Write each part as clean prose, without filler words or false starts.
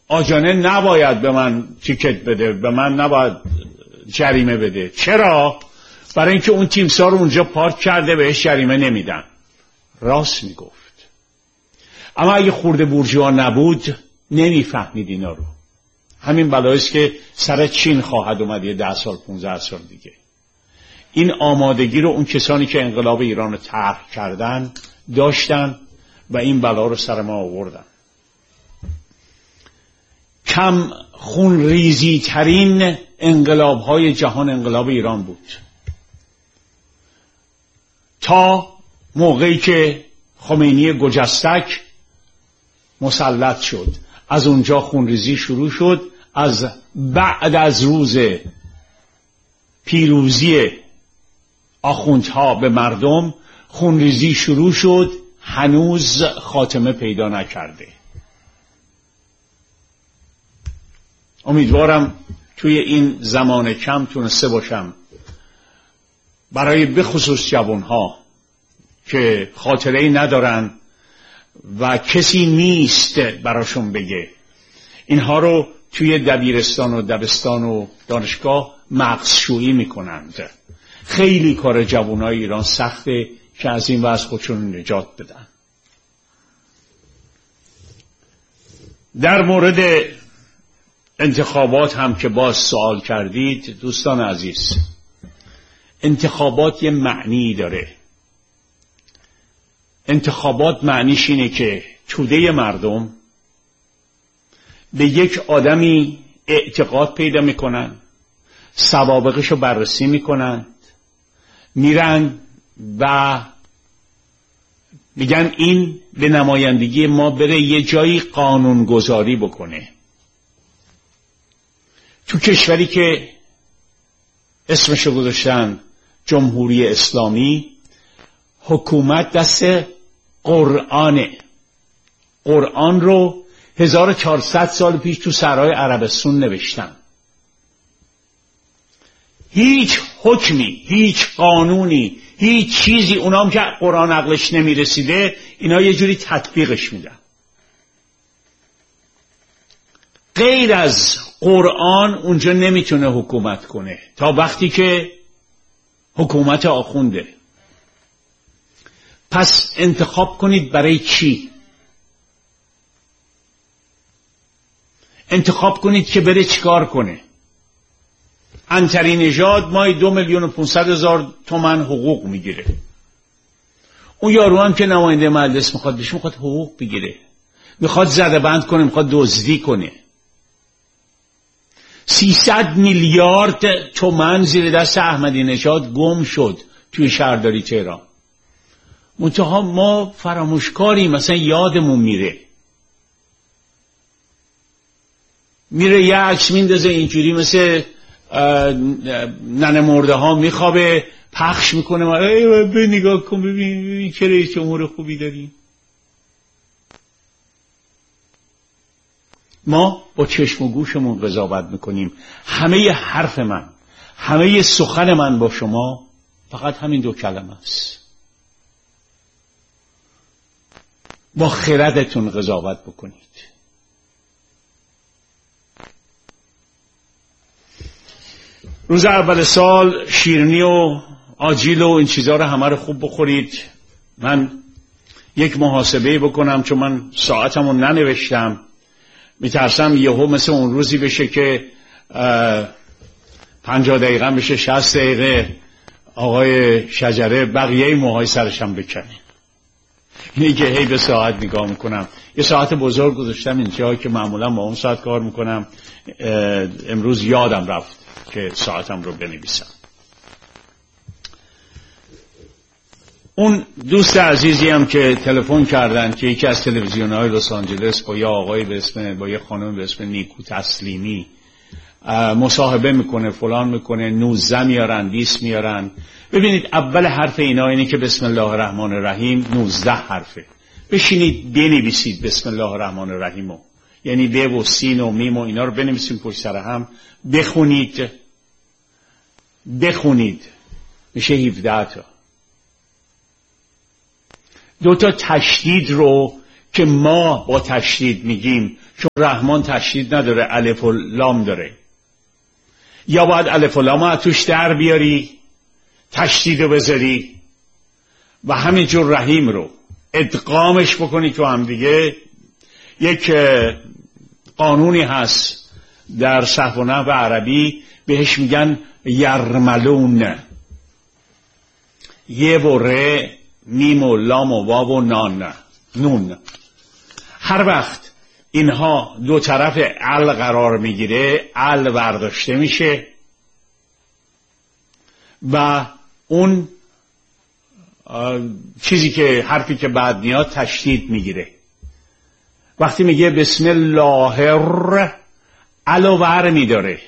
آجانه نباید به من تیکت بده، به من نباید جریمه بده. چرا؟ برای اینکه اون تیمسار اونجا پارک کرده بهش جریمه نمیدن. راست میگفت. اما اگه خورده بورژوا نبود نمیفهمید اینا رو. همین بلاییست که سر چین خواهد اومد یه 10 سال 15 سال دیگه. این آمادگی رو اون کسانی که انقلاب ایران رو طرح کردن داشتن و این بلا رو سر ما آوردن. کم خونریزی ترین انقلاب های جهان انقلاب ایران بود تا موقعی که خمینی گجستک مسلط شد. از اونجا خونریزی شروع شد. از بعد از روز پیروزی آخوندها به مردم خونریزی شروع شد، هنوز خاتمه پیدا نکرده. امیدوارم توی این زمان کم تونسته باشم برای بخصوص جوانها که خاطره‌ای ندارن و کسی نیست براشون بگه، اینها رو توی دبیرستان و دبستان و دانشگاه مغزشویی میکنند. خیلی کار جوانای ایران سخته که از این وضع خودشون نجات بدن. در مورد انتخابات هم که باز سوال کردید دوستان عزیز، انتخابات یه معنی داره. انتخابات معنیش اینه که توده مردم به یک آدمی اعتقاد پیدا میکنن، سوابقشو بررسی میکنن، میرن و میگن این به نمایندگی ما بره یه جایی قانونگذاری بکنه. تو کشوری که اسمشو گذاشتن جمهوری اسلامی، حکومت دست قرآنه. قرآن رو 1400 سال پیش تو صحرای عربستان نوشتن. هیچ حکمی، هیچ قانونی، هیچ چیزی اونام که قرآن عقلش نمیرسیده اینا یه جوری تطبیقش میدن. غیر از قرآن اونجا نمیتونه حکومت کنه تا وقتی که حکومت آخونده. پس انتخاب کنید برای چی؟ انتخاب کنید که بره چیکار کنه. عنتری نژاد ماهی 2,500,000 تومان حقوق میگیره. اون یارو هم که نماینده مجلس میخواد بشه میخواد حقوق بگیره، میخواد زده بند کنه، میخواد دزدی کنه. 300 میلیارد تومان زیر دست احمدی نژاد گم شد توی شهرداری تهران. منتها ما فراموشکاریم، مثلا یادمون میره یه عکس میندازه اینجوری مثل ننه مرده ها میخوابه، پخش میکنه، به نگاه کن ببین چه رئیس جمهور خوبی داریم. ما با چشم و گوشمون قضاوت میکنیم. همه حرف من، همه سخن من با شما فقط همین 2 کلمه است. با خردتون قضاوت بکنید. روز اول سال شیرینی و آجیل و این چیزها رو همه رو خوب بخورید. من یک محاسبه بکنم چون من ساعتمو ننوشتم، میترسم یهو مثل اون روزی بشه که 50 دقیقه بشه 60 دقیقه آقای شجره بقیه موهای سرشم بکنه. اینی که هی به ساعت نگاه میکنم. یه ساعت بزرگ گذاشتم اینجا که معمولا با اون ساعت کار میکنم. امروز یادم رفت که ساعتم رو بنویسم. اون دوست عزیزی هم که تلفن کردن که یکی از تلویزیون‌های لس آنجلس با یه آقای به اسم، با یه خانم به اسم نیکو تسلیمی مصاحبه میکنه، فلان میکنه، 19 میارن، 20 میارن. ببینید اول حرف اینا اینه که بسم الله الرحمن الرحیم 19 حرفه. بشینید بنویسید بسم الله الرحمن الرحیمو، یعنی ب و سین و میم و اینا رو بنویسید پشت سر هم، بخونید میشه 17 تا. 2 تا تشدید رو که ما با تشدید میگیم چون رحمان تشدید نداره، الف و لام داره. یا باید الف و لام توش در بیاری، تشدید رو بذاری و همینجور رحیم رو ادغامش بکنی تو هم دیگه. یک قانونی هست در صحو و نحو عربی بهش میگن یرملون، یه و ر، میم و لام و واو و نون. هر وقت اینها دو طرف ال قرار میگیره، ال برداشته میشه و اون چیزی که حرفی که بعد میاد تشدید میگیره. وقتی میگه بسم الله الو ور میداره،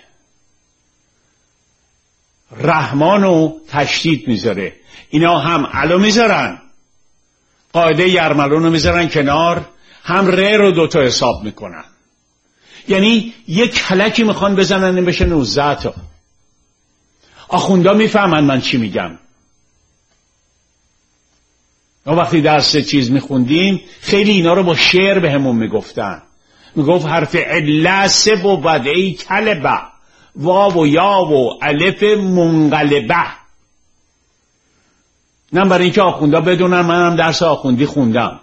رحمانو تشدید میذاره. اینا هم الو میذارن، قاعده یرملون رو میذارن کنار، هم ر رو دوتا حساب میکنن. یعنی یک کلکی میخوان بزنن این بشه 19 تا. آخوندا میفهمن من چی میگم. ما وقتی درس چیز میخوندیم خیلی اینا رو با شعر به همون میگفتن. میگفت حرف عله سه و بدعی کلبه، واو و یا و الف منقلبه. نه برای اینکه آخوندا بدونن منم درس آخوندی خوندم.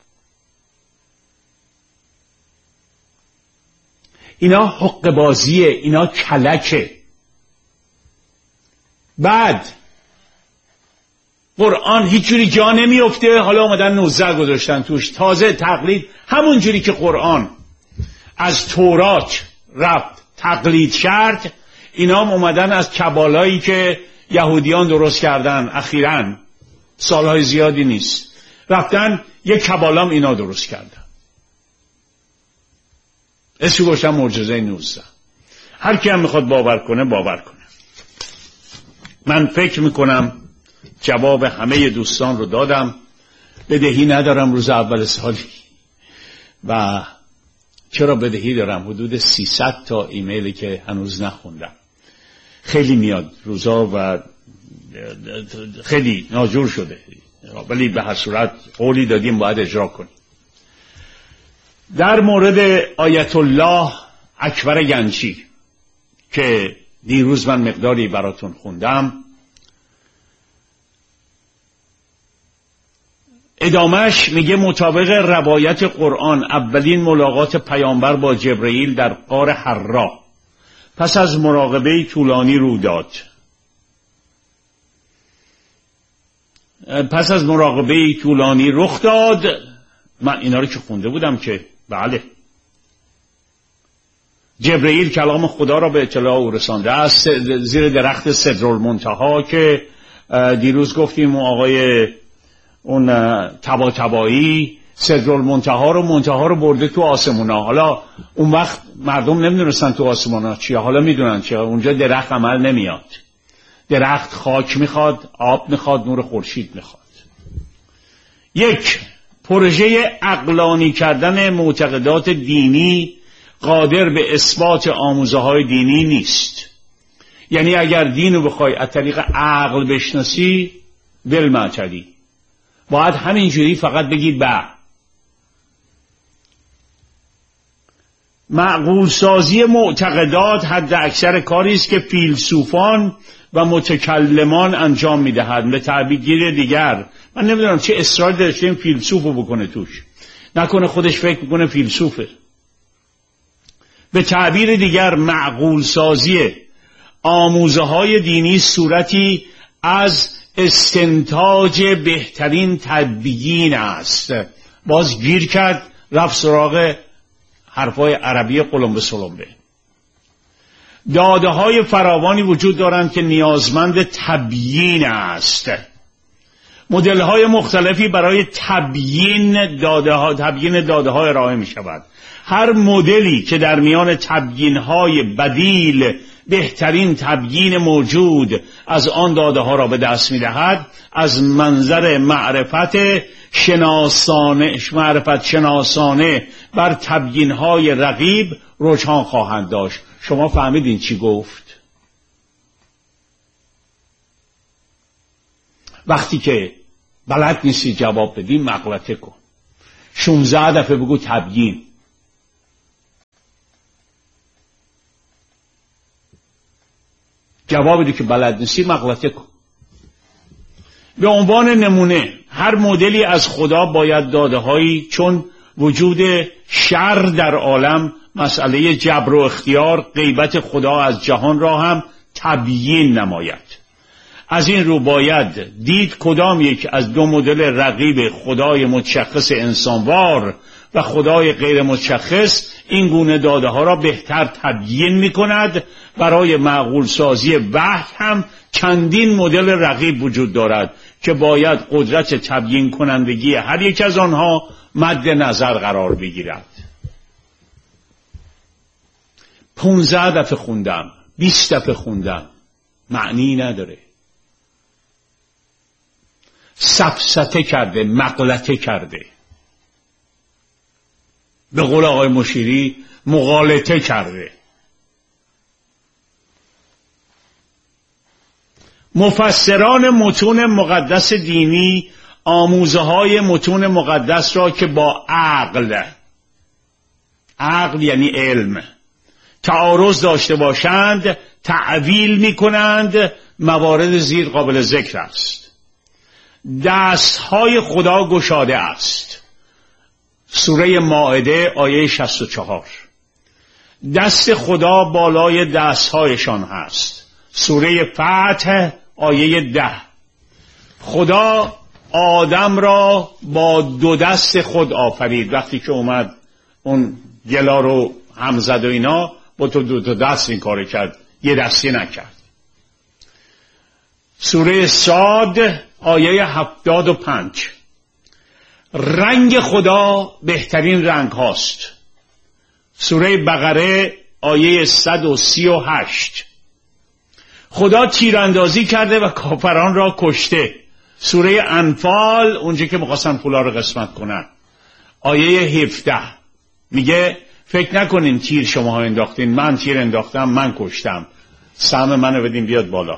اینا حق بازیه، اینا کلکه. بعد قرآن هیچ جوری جا نمیفته، حالا اومدن 19 گذاشتن توش. تازه تقلید، همون جوری که قرآن از تورات رفت تقلید کرد، اینا هم اومدن از کبالایی که یهودیان درست کردن اخیراً، سالهای زیادی نیست، رفتن یک کبالام اینا درست کردن، اسمش گوشتن معجزه 19. هر کی هم میخواد باور کنه باور کنه. من فکر میکنم جواب همه دوستان رو دادم. بدهی ندارم روز اول سالی و چرا بدهی دارم؟ حدود 300 تا ایمیلی که هنوز نخوندم. خیلی میاد روزا و خیلی ناجور شده، ولی به هر صورت قولی دادیم باید اجرا کنیم. در مورد آیت الله اکبر گنجی که دیروز من مقداری براتون خوندم، ادامهش میگه مطابق روایت قرآن اولین ملاقات پیامبر با جبرئیل در غار حرا پس از مراقبه طولانی رو داد. پس از مراقبه طولانی رخ داد. من اینا رو که خونده بودم که بله، جبرئیل کلام خدا را به اطلاع او رسانده است زیر درخت سدرالمنتهی که دیروز گفتیم آقای اون طباطبایی سدرالمنتهی رو برده تو آسمونا. حالا اون وقت مردم نمیدونستن تو آسمونا چیه، حالا میدونن چیه. اونجا درخت عمل نمیاد، درخت خاک میخواد، آب میخواد، نور خورشید میخواد. یک پروژه عقلانی کردن معتقدات دینی قادر به اثبات آموزه های دینی نیست. یعنی اگر دین رو بخوای از طریق عقل بشناسی بالمعتدی، باید همینجوری فقط بگی معقول سازی معتقدات حد اکثر کاری است که فیلسوفان و متکلمان انجام میدهند. به تعبیر دیگر من نمیدونم چه اصرار داشته این فیلسوفو بکنه توش، نکنه خودش فکر بکنه فیلسوفه. به تعبیر دیگر معقول سازی آموزه های دینی صورتی از استنتاج بهترین تبیین است. باز گیر کرد، رفت سراغ حرفای عربی قلمبه سلمبه. داده های فراوانی وجود دارند که نیازمند تبیین است. مدل های مختلفی برای تبیین داده های ارائه می شود. هر مدلی که در میان تبیین های بدیل بهترین تبیین موجود از آن داده ها را به دست می دهد، از منظر معرفت شناسانه بر تبیین های رقیب رجحان خواهند داشت. شما فهمیدین چی گفت؟ وقتی که بلد نیستی جواب بدی مغلطه کن. 16 دفعه بگو تبیین. جواب بده که بلد نیستی مغلطه کن. به عنوان نمونه هر مدلی از خدا باید داده هایی، چون وجود شر در عالم، مسئله جبر و اختیار، غیبت خدا از جهان را هم تبیین نماید. از این رو باید دید کدام یک از دو مدل رقیب خدای متشخص انسانوار و خدای غیر متشخص این گونه داده ها را بهتر تبیین می کند. برای معقول سازی وحی هم چندین مدل رقیب وجود دارد که باید قدرت تبیین کنندگی هر یک از آنها مد نظر قرار بگیرد. 15 دفعه خوندم، 20 دفعه خوندم، معنی نداره. سفسطه کرده، مغلطه کرده. به قول آقای مشیری مغالطه کرده. مفسران متون مقدس دینی آموزه های متون مقدس را که با عقل یعنی علم تعارض داشته باشند تعویل می کنند. موارد زیر قابل ذکر است. دستهای خدا گشاده است. سوره مائده آیه 64. دست خدا بالای دستهایشان هست. سوره فتح آیه 10. خدا آدم را با 2 دست خود آفرید. وقتی که اومد اون گلا رو هم زد و اینا، با تو 2 دست این کار کرد، یه دستی نکرد. سوره صاد آیه 75. رنگ خدا بهترین رنگ هاست. سوره بقره آیه 138. خدا تیراندازی کرده و کافران را کشته. سوره انفال اونجا که می‌خواستن پولا رو قسمت کنن آیه 17 میگه فکر نکنین تیر شماها انداختین، من تیر انداختم، من کشتم، سهم منو بدین بیاد بالا.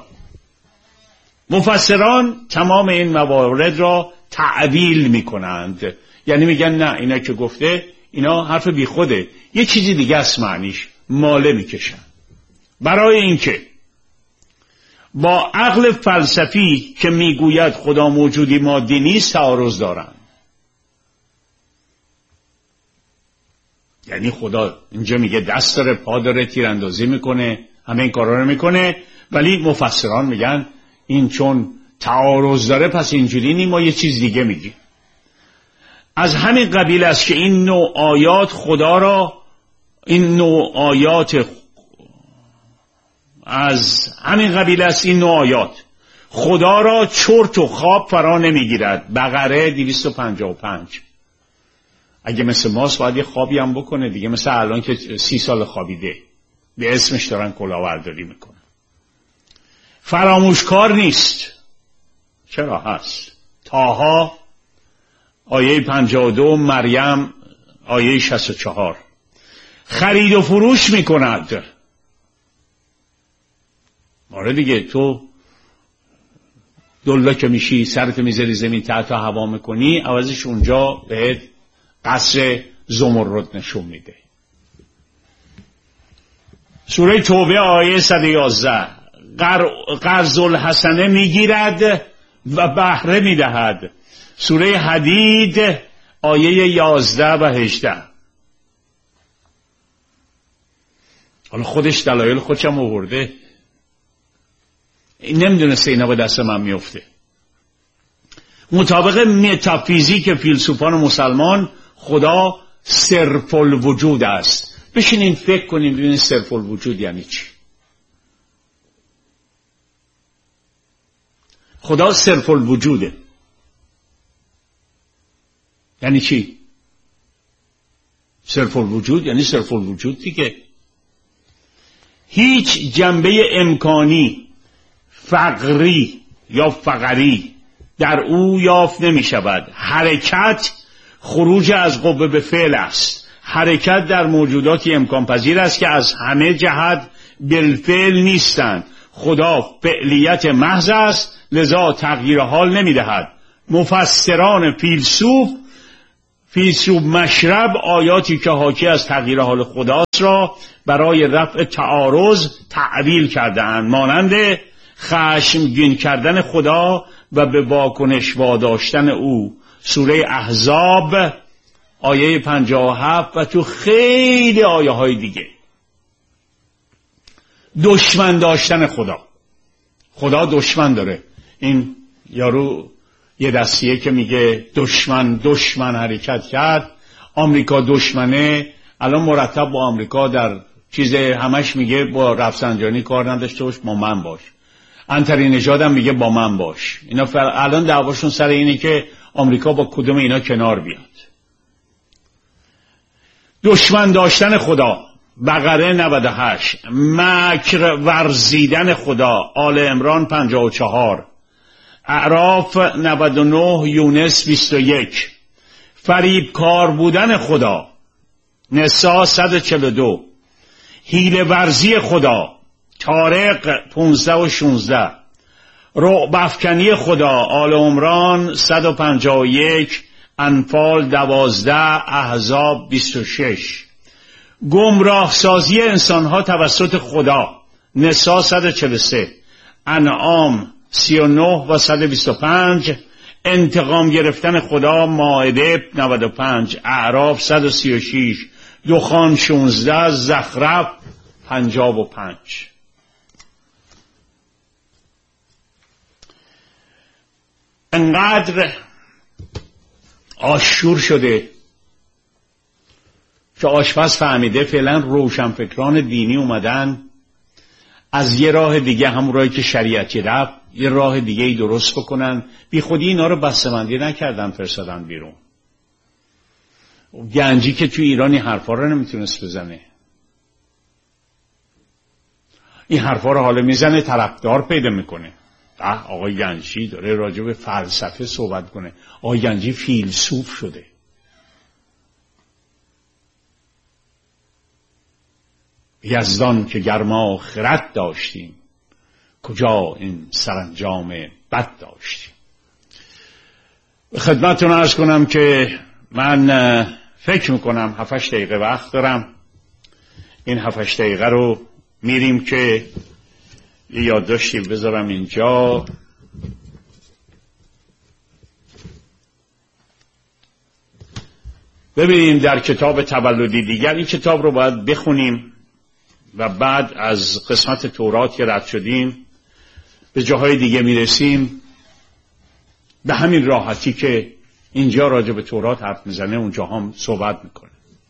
مفسران تمام این موارد را تعویل میکنند، یعنی میگن نه اینا که گفته اینا حرف بی خوده، یه چیزی دیگه است معنیش، ماله میکشن. برای اینکه با عقل فلسفی که میگوید خدا موجودی مادی نیست تعارض دارن. یعنی خدا اینجا میگه دست داره، پا داره، تیراندازی میکنه، همه این کارا رو میکنه، ولی مفسران میگن این چون تعارض داره پس اینجوری نیم، ما یه چیز دیگه میگیم. از همین قبیل است که این نوع آیات خدا را، این نوع آیات از همین قبیل است این نوع آیات خدا را چرت و خواب فرا نمیگیرد. بقره 255. اگه مثل ماست باید یه خوابی هم بکنه دیگه، مثل الان که 30 سال خوابیده به اسمش دارن کلاهبرداری میکنن. فراموشکار نیست. چرا هست؟ طه آیه 52، مریم آیه 64. خرید و فروش میکند. آره دیگه، تو دلا که میشی سرت میذاری زمین تحت هوا میکنی، عوضش اونجا بهت قصر زمرد نشون میده. سوره توبه آیه 111. قرض الحسنه میگیرد و بهره میدهد. سوره حدید آیه 11 و 18. حالا خودش دلایل خودشم آورده، نمیدونسته اینا به دست من میفته. مطابق متافیزیک فیلسوفان مسلمان خدا صرف الوجود است. بشینین فکر کنین ببینین صرف الوجود یعنی چی. خدا صرف الوجوده یعنی چی؟ صرف الوجود یعنی صرف الوجود دیگه. هیچ جنبه امکانی فقری یا فقری در او یافت نمی شود. حرکت خروج از قوه به فعل است. حرکت در موجوداتی امکان پذیر است که از همه جهت بالفعل نیستند. خدا فعلیت محض است، لذا تغییر حال نمی دهد. مفسران فیلسوف مشرب آیاتی که حاکی از تغییر حال خداست را برای رفع تعارض تعبیر کرده‌اند، مانند خشمگین کردن خدا و به واکنش واداشتن او. سوره احزاب آیه 57 و تو خیلی آیه های دیگه. دشمن داشتن خدا. خدا دشمن داره. این یارو یه دستیه که میگه دشمن حرکت کرد، آمریکا دشمنه، الان مرتب با آمریکا در چیز همش میگه با رفسنجانی کار نداشته باش، با من باش. عنتری نژاد هم میگه با من باش. اینا الان دعواشون سر اینه که آمریکا با کدوم اینا کنار بیاد. دشمن داشتن خدا، بقره 98. مکر ورزیدن خدا، آل عمران 54، اعراف 99، یونس 21. فریب کار بودن خدا، نساء 142. حیله ورزی خدا، طارق 15 و 16. رعب افکنی خدا، آل عمران 151، انفال 12، احزاب 26. گمراه سازی انسانها توسط خدا، نساء 143، انعام 39 و 125. انتقام گرفتن خدا، مائده 95، اعراف 136، دخان 16، زخرف 55. انقدر آشور شده که آشپز فهمیده فعلا روشنفکران دینی اومدن از یه راه دیگه، همون راهی که شریعتی رفت، یه راه دیگه ای درست بکنن. بی خودی اینا رو بسته‌بندی نکردن، فرستادن بیرون. گنجی که تو ایرانی حرفا رو نمیتونست بزنه، این حرفا رو حالا میزنه، طرفدار پیدا میکنه. آقای گنجی داره راجع به فلسفه صحبت کنه. آقای گنجی فیلسوف شده. یزدان که گرما خرد داشتیم، کجا این سرانجام بد داشتیم. خدمتتون عرض کنم که من فکر میکنم 7-8 دقیقه وقت دارم. این 7-8 دقیقه رو میریم که یه یادداشتی بذارم اینجا. ببینیم در کتاب تولدی دیگر، این کتاب رو باید بخونیم و بعد از قسمت تورات که رد شدیم به جاهای دیگه میرسیم. به همین راحتی که اینجا راجع به تورات حرف میزنه اونجا هم صحبت میکنه.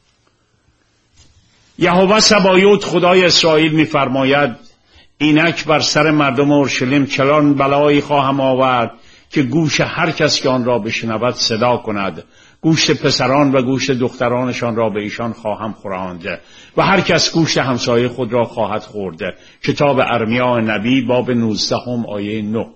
یهوه سبایوت خدای اسرائیل میفرماید اینک بر سر مردم اورشلیم چنان بلایی خواهم آورد که گوش هر کس که آن را بشنود صدا کند. گوشت پسران و گوشت دخترانشان را به ایشان خواهم خوراند و هر کس گوشت همسایه خود را خواهد خورد. کتاب ارمیا نبی باب 19 آیه 9.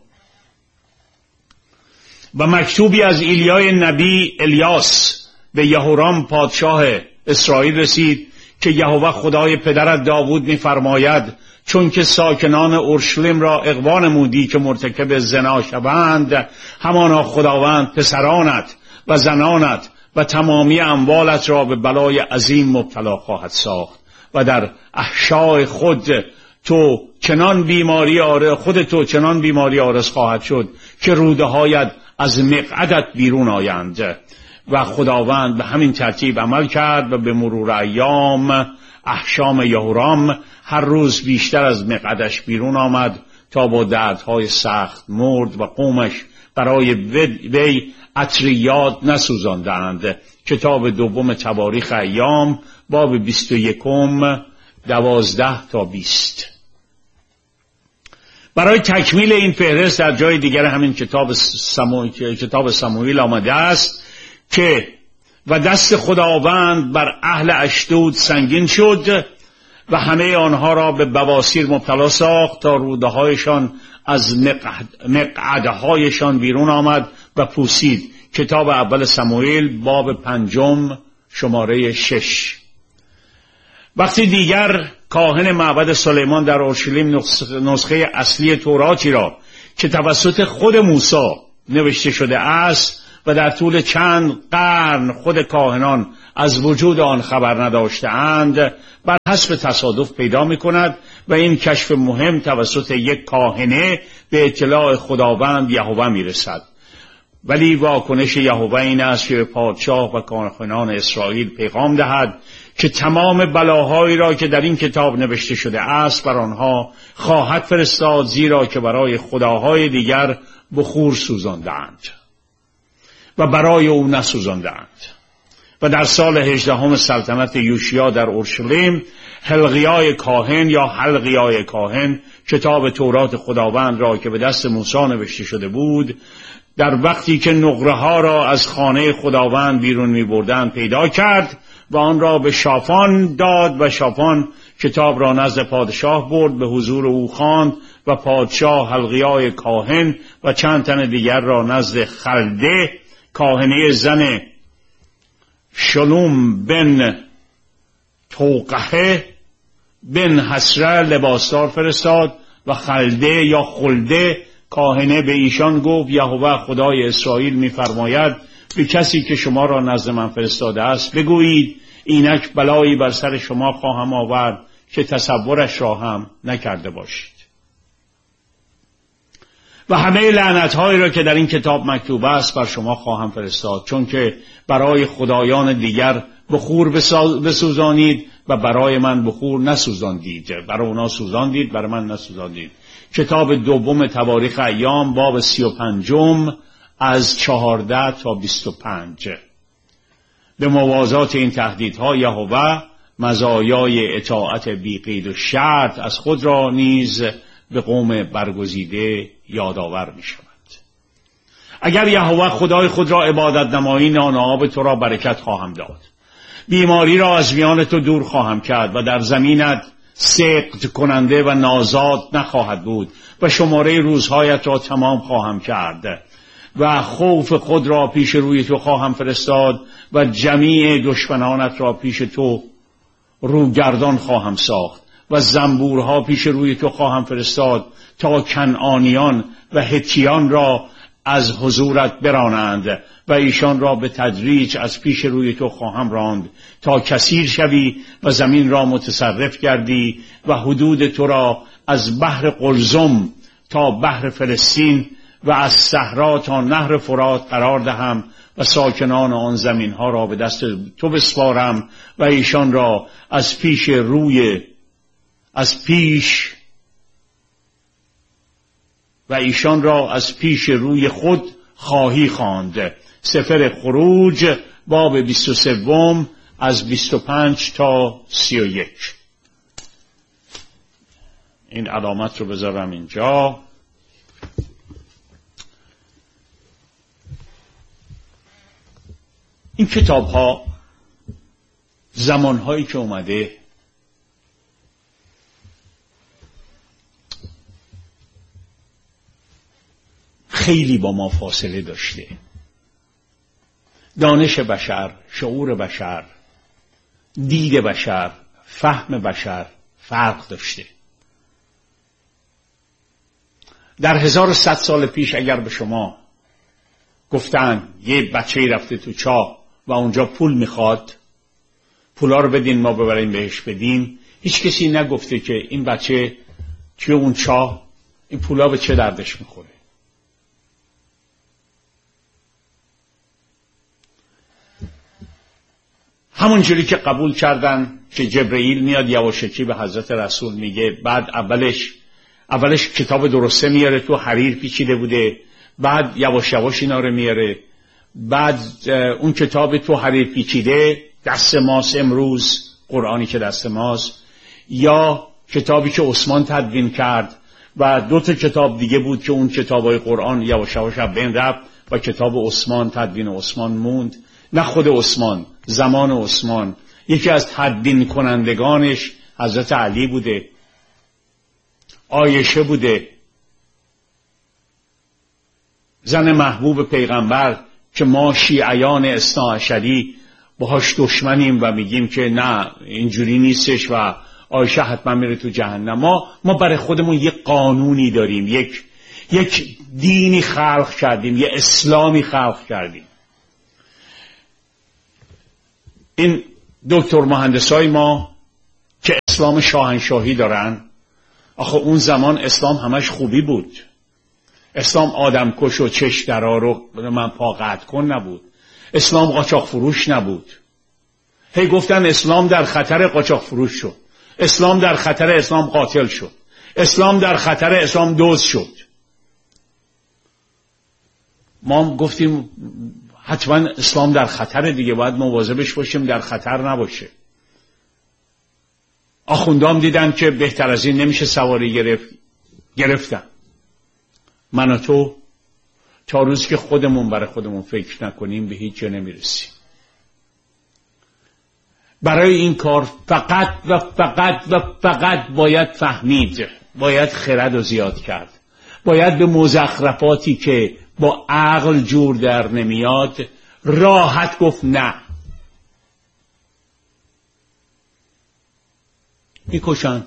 و مکتوبی از ایلیای نبی الیاس به یهورام پادشاه اسرائیل رسید که یهوه خدای پدرت داوود می‌فرماید چون که ساکنان اورشلیم را اغوا نمودی که مرتکب زنا شوند، همانا خداوند پسرانت و زنانت و تمامی اموالت را به بلای عظیم مبتلا خواهد ساخت و در احشای خودت چنان بیماری عارض خواهد شد که روده هایت از مقعدت بیرون آیند. و خداوند به همین ترتیب عمل کرد و به مرور ایام احشام یهورام هر روز بیشتر از مقعدش بیرون آمد تا با دردهای سخت مرد و قومش برای وی عطریات نسوزاندند. کتاب دوم تواریخ ایام باب 21 12 تا 20. برای تکمیل این فهرست در جای دیگر همین کتاب سموئیل آمده است که و دست خداوند بر اهل اشدود سنگین شد و همه آنها را به بواسیر مبتلا ساخت تا روده هایشان از مقعدهایشان بیرون آمد و پوسید. کتاب اول سموئیل باب 5 شماره 6. وقتی دیگر کاهن معبد سلیمان در اورشلیم نسخه اصلی توراتی را که توسط خود موسی نوشته شده است و در طول چند قرن خود کاهنان از وجود آن خبر نداشته‌اند، بر حسب تصادف پیدا می‌کند و این کشف مهم توسط یک کاهنه به اطلاع خداوند یهوه می‌رسد. ولی واکنش یهوه این است که به پادشاه و کاهنان اسرائیل پیغام دهد که تمام بلاهایی را که در این کتاب نوشته شده است بر آنها خواهد فرستاد، زیرا که برای خداهای دیگر بخور سوزاندند و برای او نسوزاندند. و در سال 18 سلطنت یوشیا در اورشلیم، حلقیای کاهن یا حلقیای کاهن کتاب تورات خداوند را که به دست موسی نوشته شده بود، در وقتی که نقره ها را از خانه خداوند بیرون می بردند پیدا کرد و آن را به شافان داد و شافان کتاب را نزد پادشاه برد، به حضور او خواند و پادشاه حلقیای کاهن و چند تن دیگر را نزد خلده کاهنه زن شلوم بن توقحه بن حسره لباسدار فرستاد و خلده یا خلده کاهنه به ایشان گفت یهوه خدای اسرائیل می‌فرماید به کسی که شما را نزد من فرستاده است بگویید اینک بلایی بر سر شما خواهم آورد که تصورش را هم نکرده باشید. و همه لعنت‌هایی را که در این کتاب مکتوب است بر شما خواهم فرستاد، چون که برای خدایان دیگر بخور بسوزانید و برای من بخور نسوزاندید. برای اونا سوزاندید، برای من نسوزاندید. کتاب دوم تواریخ ایام باب 35 از 14 تا 25. به موازات این تهدیدها یهوه مزایای اطاعت بی قید و شرط از خود را نیز به قوم برگزیده یادآور می شود. اگر یهوه خدای خود را عبادت نمایی، نان و آب تو را برکت خواهم داد، بیماری را از میان تو دور خواهم کرد و در زمینت سقط کننده و نازاد نخواهد بود و شماره روزهایت را تمام خواهم کرد و خوف خود را پیش روی تو خواهم فرستاد و جمیع دشمنانت را پیش تو روگردان خواهم ساخت و زنبورها پیش روی تو خواهم فرستاد تا کنعانیان و هتیان را از حضورت برانند و ایشان را به تدریج از پیش روی تو خواهم راند تا کثیر شوی و زمین را متصرف کردی و حدود تو را از بحر قلزم تا بحر فلسطین و از صحرا تا نهر فرات قرار دهم و ساکنان آن زمین ها را به دست تو بسپارم و ایشان را از پیش روی خود خواهی خواند. سفر خروج باب 23 از 25 تا 31. این علامت رو بذارم اینجا. این کتاب ها زمان هایی که اومده خیلی با ما فاصله داشته. دانش بشر، شعور بشر، دید بشر، فهم بشر فرق داشته. در 1100 سال پیش اگر به شما گفتن یه بچه‌ای رفته تو چاه و اونجا پول میخواد، پولا رو بدین ما ببریم بهش بدیم، هیچ کسی نگفته که این بچه توی اون چاه این پولا به چه دردش میخوره. همونجوری که قبول کردن که جبرئیل میاد یواشکی به حضرت رسول میگه، بعد اولش کتاب درسته میاره تو حریر پیچیده بوده، بعد یواش یواش اینا رو میاره، بعد اون کتاب تو حریر پیچیده دست ماست امروز، قرآنی که دست ماست، یا کتابی که عثمان تدوین کرد و 2 تا کتاب دیگه بود که اون کتابای قرآن یواش یواش بین رفت و کتاب عثمان تدوین عثمان موند. نه خود عثمان، زمان عثمان یکی از تدوین کنندگانش حضرت علی بوده، عایشه بوده، زن محبوب پیغمبر که ما شیعیان اثناعشری باهاش دشمنیم و میگیم که نه اینجوری نیستش و عایشه حتما میره تو جهنم. ما برای خودمون یک قانونی داریم، یک دینی خلق کردیم، یک اسلامی خلق کردیم. این دکتر مهندسای ما که اسلام شاهنشاهی دارن، آخه اون زمان اسلام همش خوبی بود. اسلام آدم کش و چش درا رو من پا قطع کن نبود. اسلام قاچاق فروش نبود. هی گفتن اسلام در خطر قاچاق فروش شد، اسلام در خطر اسلام قاتل شد، اسلام در خطر اسلام دزد شد. ما گفتیم حتما اسلام در خطر دیگه، باید مواظبش باشیم در خطر نباشه. آخوندام دیدن که بهتر از این نمیشه سواری گرفتن. من و تو تا روزی که خودمون برای خودمون فکر نکنیم به هیچ جا نمیرسیم. برای این کار فقط و فقط و فقط باید فهمید، باید خرد رو زیاد کرد، باید به مزخرفاتی که با عقل جور در نمیاد راحت گفت نه. میکشن،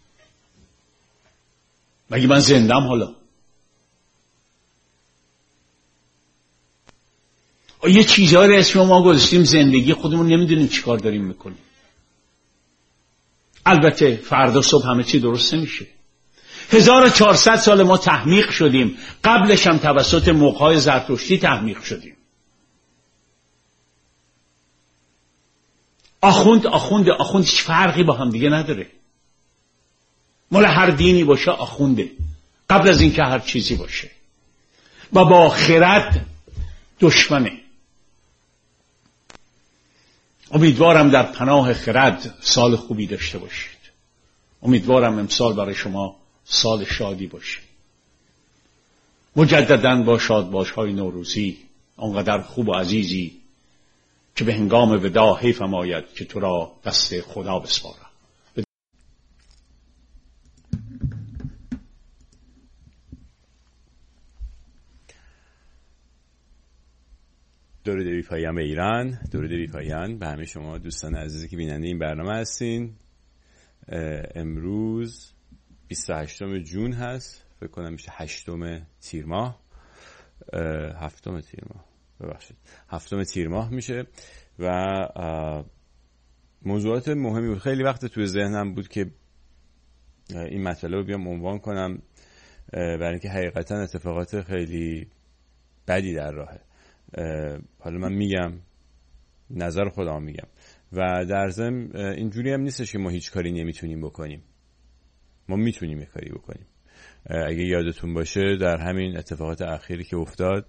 مگه من زندم حالا؟ یه چیزهایی رو اسم ما گذاشتیم زندگی، خودمون نمیدونیم چی کار داریم میکنیم. البته فردا صبح همه چی درست نمیشه. 1400 سال ما تحمیق شدیم، قبلش هم توسط موقعای زرتشتی تحمیق شدیم. آخوند هیچ فرقی با هم دیگه نداره. مال هر دینی باشه آخونده، قبل از اینکه هر چیزی باشه، و با خرد دشمنه. امیدوارم در پناه خرد سال خوبی داشته باشید. امیدوارم امسال برای شما سال شادی باشه. مجدداً با شادباش‌های نوروزی آنقدر خوب و عزیزی که به هنگام وداع حیفم آید که تو را دست خدا بسپارم. درود ریپاییان به ایران، درود ریپاییان به همه شما دوستان عزیزی که بیننده این برنامه هستین. امروز 28 جون هست، فکر کنم میشه 8 تیر ماه، 7 تیر ماه میشه و موضوعات مهمی بود. خیلی وقت توی ذهنم بود که این مطلب رو بیام عنوان کنم، برای اینکه حقیقتا اتفاقات خیلی بدی در راهه. حالا من میگم نظر خودم میگم و در ضمن اینجوری هم نیستش که ما هیچ کاری نمیتونیم بکنیم. ما میتونیم یک کاری بکنیم. اگه یادتون باشه در همین اتفاقات اخیری که افتاد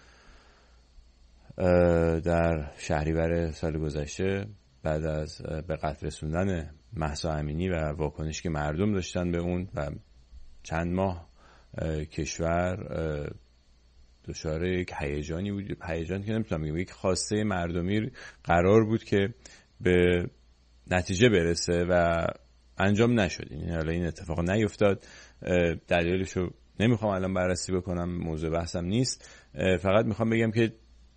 در شهریور سال گذشته، بعد از به قتل رسوندن مهسا امینی و واکنشی که مردم داشتن به اون و چند ماه کشور دچار یک هیجانی بود، هیجانی که نمیتونم بگم، یک خواسته مردمی قرار بود که به نتیجه برسه و انجام نشد. این اتفاق نیفتاد. دلیلشو نمیخوام الان بررسی بکنم، موضوع بحثم نیست. فقط میخوام بگم که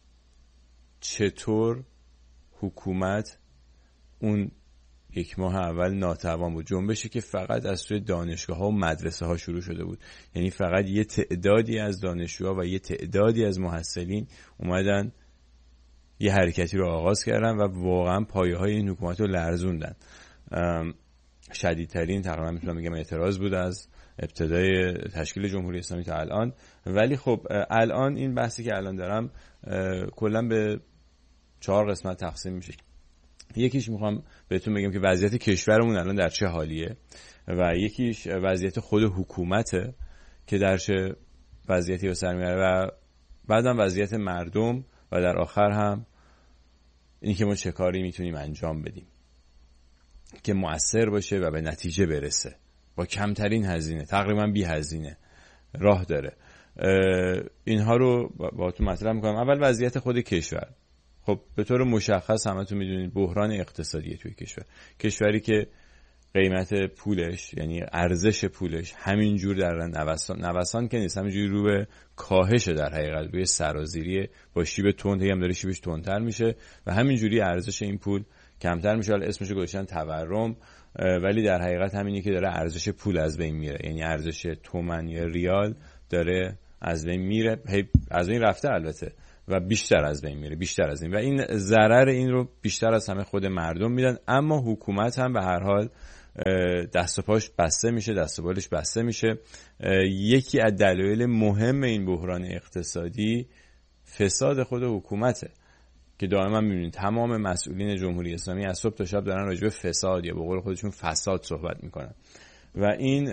چطور حکومت اون یک ماه اول ناتوان بود. جنبشی که فقط از سوی دانشگاه ها و مدرسه ها شروع شده بود، یعنی فقط یه تعدادی از دانشجوها و یه تعدادی از محصلین اومدن یه حرکتی رو آغاز کردن و واقعا پایه های این حکومت رو لرزوندن. شدیدترین تقریبا میتونم بگم اعتراض بود از ابتدای تشکیل جمهوری اسلامی تا الان. ولی خب الان این بحثی که الان دارم کلا به 4 قسمت تقسیم میشه. یکیش میخوام بهتون بگم که وضعیت کشورمون الان در چه حالیه و یکیش وضعیت خود حکومته که در چه وضعیتی به سر میبره و بعدم وضعیت مردم و در آخر هم این که ما چه کاری میتونیم انجام بدیم که مؤثر باشه و به نتیجه برسه با کمترین هزینه، تقریبا بی هزینه راه داره. اینها رو با تو مطرح میکنم. اول وضعیت خود کشور. خب به طور مشخص همتون میدونید بحران اقتصادیه توی کشوری که قیمت پولش یعنی ارزش پولش همینجور در نوسان که نیست، همینجوری رو به کاهشه، در حقیقت روی سرازیریه، با شیب تند هم داره شیبش تندتر میشه و همینجوری ارزش این پول کمتر میشه. حالا اسمش گذاشتن تورم، ولی در حقیقت همینی که داره ارزش پول از بین میره، یعنی ارزش تومان یا ریال داره از بین میره، از بین رفته البته، و بیشتر از بین میره، بیشتر از این، و این ضرر این رو بیشتر از همه خود مردم میدن. اما حکومت هم به هر حال دست و پاش بسته میشه، دست و بالش بسته میشه. یکی از دلایل مهم این بحران اقتصادی فساد خود حکومته که دائما میبینید تمام مسئولین جمهوری اسلامی از صبح تا شب دارن راجع به فساد یا به قول خودشون فساد صحبت میکنن و این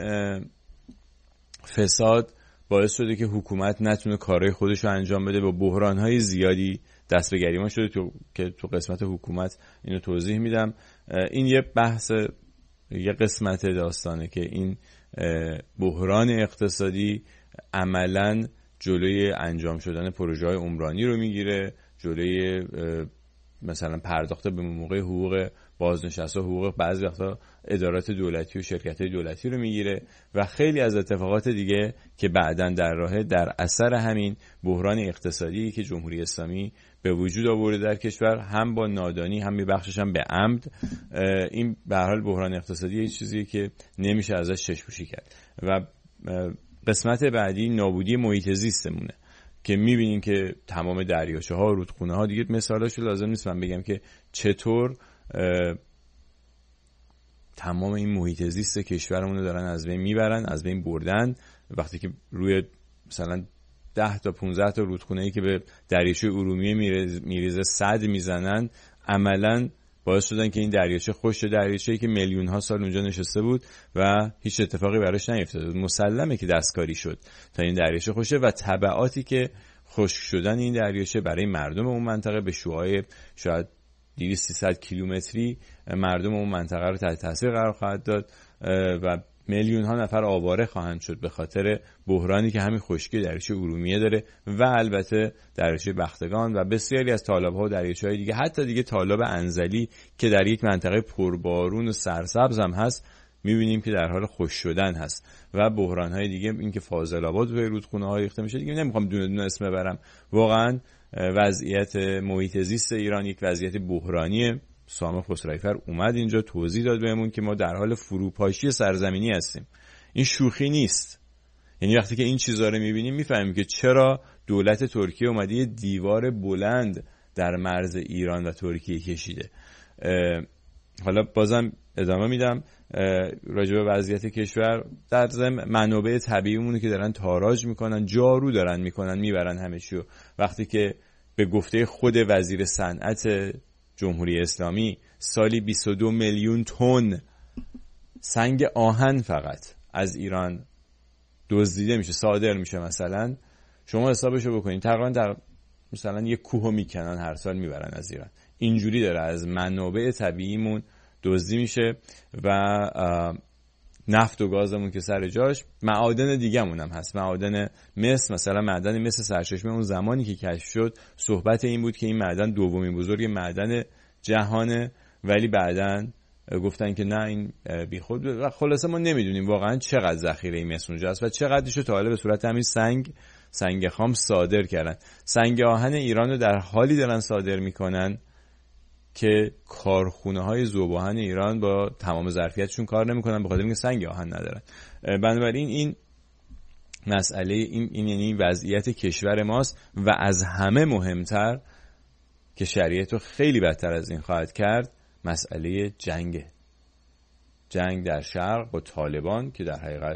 فساد باعث شده که حکومت نتونه کارهای خودش رو انجام بده. با بحران‌های زیادی دست به گریبان شده که تو قسمت حکومت اینو توضیح میدم. این یه قسمت داستانه که این بحران اقتصادی عملاً جلوی انجام شدن پروژه‌های عمرانی رو میگیره، جلوی مثلا پرداخت به موقع حقوق بازنشسته، حقوق بعضی وقتا ادارات دولتی و شرکت‌های دولتی رو میگیره و خیلی از اتفاقات دیگه که بعداً در راهه در اثر همین بحران اقتصادی که جمهوری اسلامی به وجود آورده در کشور، هم با نادانی هم میبخشش هم به عمد. این به هر حال بحران اقتصادی یه چیزی که نمیشه ازش چشم‌پوشی کرد. و قسمت بعدی نابودی محیط زیستمونه که میبینین که تمام دریاچه ها، رودخونه ها، دیگه مثالاشو لازم نیست من بگم که چطور تمام این محیط زیست کشورمون رو دارن از بین میبرن، از بین بردن. وقتی که روی مثلا 10 تا 15 تا رودخونه‌ای که به دریاچه ارومیه میریزه سد میزنن، عملاً باعث شدن که این دریاچه خشک، دریاچه‌ای که میلیون ها سال اونجا نشسته بود و هیچ اتفاقی براش نیفتاده بود، مسلمه که دستکاری شد تا این دریاچه خشک و تبعاتی که خشک شدن این دریاچه برای مردم اون منطقه به شعاع شاید 200-300 کیلومتری مردم اون منطقه رو تحت تاثیر قرار خواهد داد و میلیون ها نفر آواره خواهند شد به خاطر بحرانی که همین خشکی دریاچه ارومیه داره و البته دریاچه بختگان و بسیاری از تالاب‌ها و دریاچه‌های دیگه، حتی دیگه تالاب انزلی که در یک منطقه پربارون و سرسبز هم هست می‌بینیم که در حال خشک شدن هست. و بحران‌های دیگه این که فاضل آباد و رودخونه‌ها ریخته میشه، دیگه نمی‌خوام دونه دونه اسم ببرم. واقعاً وضعیت محیط زیست ایران یک وضعیت بحرانیه. سام خسروی‌فر اومد اینجا توضیح داد بهمون که ما در حال فروپاشی سرزمینی هستیم. این شوخی نیست. یعنی وقتی که این چیزا رو می‌بینیم می‌فهمیم که چرا دولت ترکیه اومده یه دیوار بلند در مرز ایران و ترکیه کشیده. حالا بازم ادامه میدم راجع به وضعیت کشور. در ضمن منابع طبیعیمون که دارن تاراج میکنن، جارو دارن میکنن، میبرن همه چیو. وقتی که به گفته خود وزیر صنعت جمهوری اسلامی سالی 22 میلیون تن سنگ آهن فقط از ایران دزدیده میشه، صادر میشه، مثلا شما حسابشو بکنید تقریبا در مثلا یک کوهو میکنن هر سال میبرن از ایران. اینجوری داره از منابع طبیعیمون دزدی میشه و نفت و گازمون که سر جاش، معادن دیگه‌مون هم هست. معادن مس، مثلا معدن مس سرچشمه اون زمانی که کشف شد صحبت این بود که این معدن دومین بزرگ معدن جهانه، ولی بعداً گفتن که نه این بیخود. و خلاصه ما نمیدونیم واقعا چقدر ذخیره مس اونجا است و چقدرشو تا حالا به صورت همین سنگ خام صادر کردن. سنگ آهن ایران رو در حالی دارن صادر میکنن که کارخونه‌های ذوب‌آهن ایران با تمام ظرفیتشون کار نمی‌کنن به خاطر اینکه سنگ آهن ندارن. بنابراین این مسئله این یعنی وضعیت کشور ماست و از همه مهمتر که شرایط رو خیلی بدتر از این خواهد کرد، مسئله جنگ در شرق با طالبان که در حقیقت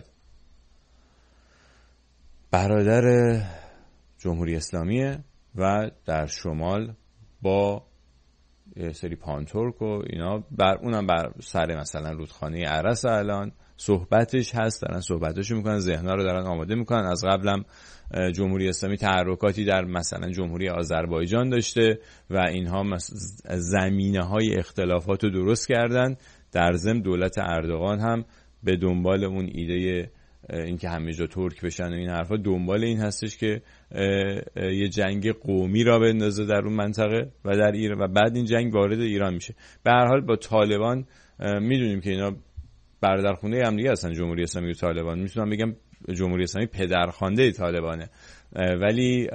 برادر جمهوری اسلامیه و در شمال با یه سری پانتورک و اینا اونم بر سر مثلا رودخانه ارس الان صحبتش هست، دارن صحبتاشو میکنن، ذهن‌ها رو دارن آماده میکنن. از قبلم جمهوری اسلامی تحرکاتی در مثلا جمهوری آذربایجان داشته و اینها زمینه‌های اختلافات رو درست کردن. در ضمن دولت اردوغان هم به دنبال اون ایده این که همه جا ترک بشن و این حرفا، دنبال این هستش که یه جنگ قومی را بندازه در اون منطقه و در ایران و بعد این جنگ وارد ایران میشه. به هر حال با طالبان میدونیم که اینا برادرخوانده هم دیگه هستن، جمهوری اسلامی و طالبان. میتونم بگم جمهوری اسلامی پدرخوانده طالبانه، ولی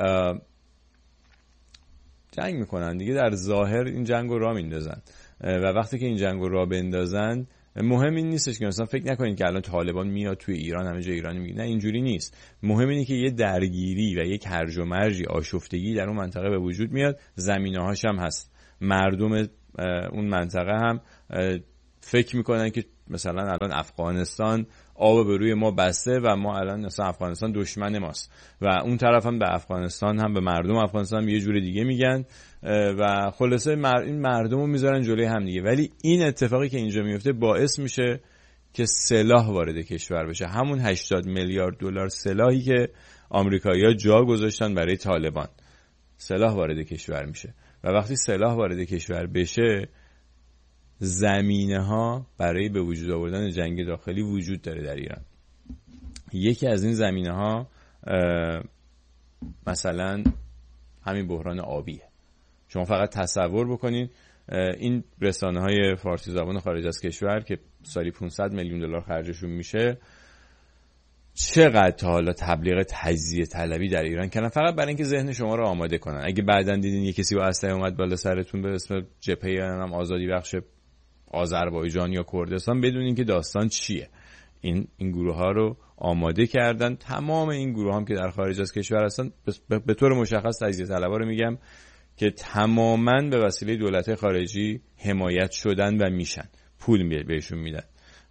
جنگ میکنن دیگه. در ظاهر این جنگ رو راه میندازن و وقتی که این جنگ رو راه بندازن مهم این نیستش که مثلا فکر نکنید که الان طالبان میاد توی ایران همه جا ایرانی میگه، نه اینجوری نیست. مهم اینه که یه درگیری و یک هرج و مرجی، آشفتگی در اون منطقه به وجود میاد، زمینه‌هاش هم هست. مردم اون منطقه هم فکر میکنن که مثلا الان افغانستان آب به روی ما بسته و ما الان مثلا افغانستان دشمن ماست و اون طرف هم به افغانستان هم به مردم افغانستان هم یه جور دیگه میگن و خلاصه این مردم رو میذارن جلوی هم دیگه. ولی این اتفاقی که اینجا میفته باعث میشه که سلاح وارد کشور بشه، همون 80 میلیارد دلار سلاحی که آمریکایی‌ها جا گذاشتن برای طالبان، سلاح وارد کشور میشه و وقتی سلاح وارد کشور بشه زمینه‌ها برای به وجود آوردن جنگ داخلی وجود داره در ایران. یکی از این زمینه‌ها مثلا همین بحران آبیه. شما فقط تصور بکنین این رسانه‌های فارسی زبان خارج از کشور که سالی 500 میلیون دلار خرجشون میشه چقدر تا حالا تبلیغ تجزیه طلبی در ایران کردن فقط برای اینکه ذهن شما رو آماده کنن. اگه بعداً دیدین یه کسی با اسلحه اومد بالا سرتون به اسم جبهه هم آزادی بخش آذربایجان یا کردستان، بدونین که داستان چیه. این گروه ها رو آماده کردن. تمام این گروه هم که در خارج از کشور هستن به طور مشخص تجزیه طلبا رو میگم که تماماً به وسیله دولت خارجی حمایت شدن و میشن، پول بهشون میدن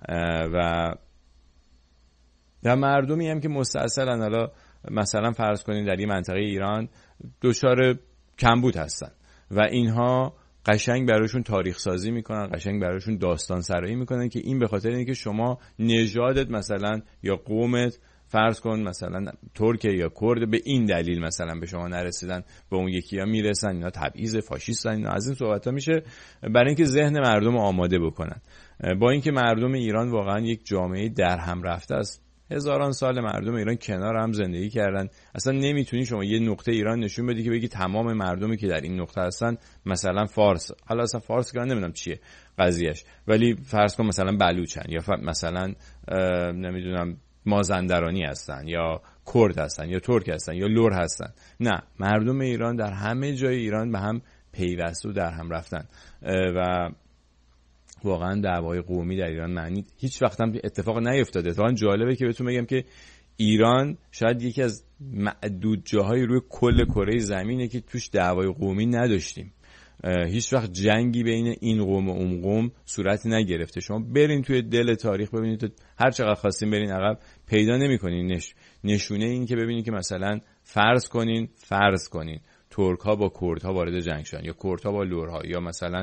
و مردمی هم که مستاصلن، حالا مثلا فرض کنین در این منطقه ایران دچار کمبود هستن و اینها قشنگ براشون تاریخ سازی میکنن، قشنگ براشون داستان سرایی میکنن که این به خاطر اینکه شما نژادت مثلا یا قومت فرض کن مثلا ترک یا کرد به این دلیل مثلا به شما نرسیدن، به اون یکی‌ها میرسن، اینا تبعیض فاشیستن، اینا از این صحبت‌ها میشه برای اینکه ذهن مردم رو آماده بکنن. با اینکه مردم ایران واقعا یک جامعه در هم رفته است، هزاران سال مردم ایران کنار هم زندگی کردن. اصلا نمیتونی شما یه نقطه ایران نشون بدی که بگی تمام مردمی که در این نقطه هستن مثلا فارس، حالا اصلا فارس که نمیدونم چیه قضیهش، ولی فرض کن مثلا بلوچن یا مثلا نمیدونم مازندرانی هستن یا کرد هستن یا ترک هستن یا لور هستن. نه، مردم ایران در همه جای ایران به هم پیوسته و در هم رفتن و واقعا دعوای قومی در ایران معنی هیچ وقت هم اتفاق نیفتاده. اتفاقا جالبه که بهتون بگم که ایران شاید یکی از معدود جاهای روی کل کره زمینه که توش دعوای قومی نداشتیم. هیچ وقت جنگی بین این قوم و اون قوم صورت نگرفته. شما برین توی دل تاریخ ببینید، هر چقدر خواستین برین عقب پیدا نمی‌کنین نشونه این که ببینید که مثلا فرض کنین ترک‌ها با کردها وارد جنگ شدن یا کردها با لورها یا مثلا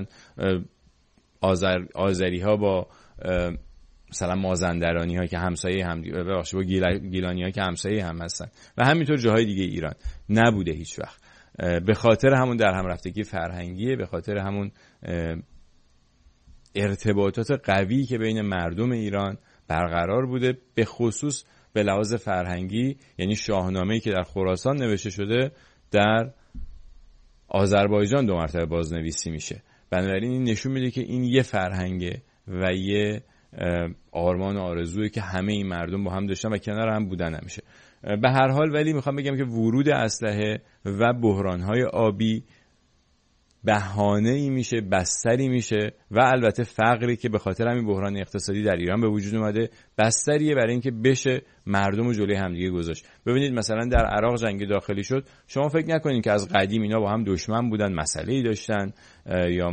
آذری‌ها با مثلا مازندرانی‌ها که همسایه هم با گیلانی‌ها که همسایه هم هستن و همینطور جاهای دیگه ایران نبوده هیچ وقت. به خاطر همون در هم رفتگی فرهنگیه، به خاطر همون ارتباطات قوی که بین مردم ایران برقرار بوده، به خصوص به لحاظ فرهنگی. یعنی شاهنامه‌ای که در خراسان نوشته شده در آذربایجان 2 مرتبه بازنویسی میشه. بنابراین این نشون میده که این یه فرهنگه و یه آرمان و آرزویی که همه این مردم با هم داشتن و کنار هم بودن همیشه. به هر حال ولی میخوام بگم که ورود اسلحه و بحران‌های آبی بهانه‌ای میشه، بستری میشه و البته فقری که به خاطر همین بحران اقتصادی در ایران به وجود اومده بستریه برای اینکه بشه مردم رو جلوی همدیگه گذاشت. ببینید مثلا در عراق جنگ داخلی شد، شما فکر نکنید که از قدیم اینا با هم دشمن بودن، مسئله‌ای داشتن یا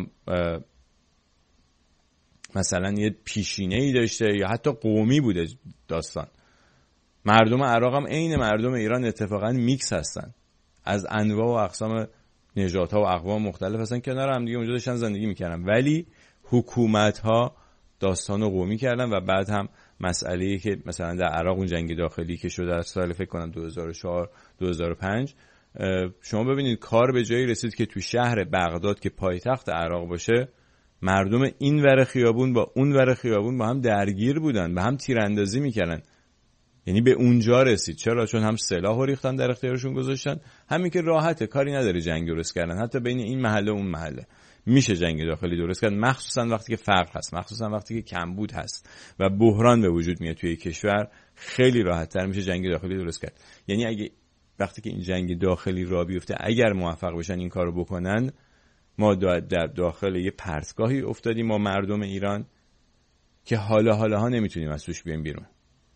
مثلا یه پیشینه‌ای داشته یا حتی قومی بوده داستان. مردم عراق هم عین مردم ایران اتفاقا میکس هستن، از انواع و اقسام نژادها و اقوام مختلف هستن، کنار هم دیگه اونجا داشتن زندگی میکردن. ولی حکومت‌ها داستان قومی کردن و بعد هم مسئله‌ای که مثلا در عراق اون جنگ داخلی که شده در سال فکر کنم 2004 2005 شما ببینید کار به جایی رسید که تو شهر بغداد که پایتخت عراق باشه، مردم این ور خیابون با اون ور خیابون با هم درگیر بودن، به هم تیراندازی میکردن. یعنی به اونجا رسید. چرا؟ چون هم سلاح ریختن در اختیارشون گذاشتن، همین که راحته، کاری نداره جنگ درست کردن. حتی بین این محله و اون محله میشه جنگ داخلی درست کرد، مخصوصا وقتی که فقر هست، مخصوصا وقتی که کمبود هست و بحران به وجود میاد توی کشور، خیلی راحت‌تر میشه جنگ داخلی درست کرد. یعنی اگه وقتی که این جنگ داخلی راه بیفته، اگر موفق بشن این کارو بکنن، ما در داخل یه پرتگاهی افتادیم ما مردم ایران که حالا نمیتونیم از توش بیایم بیرون.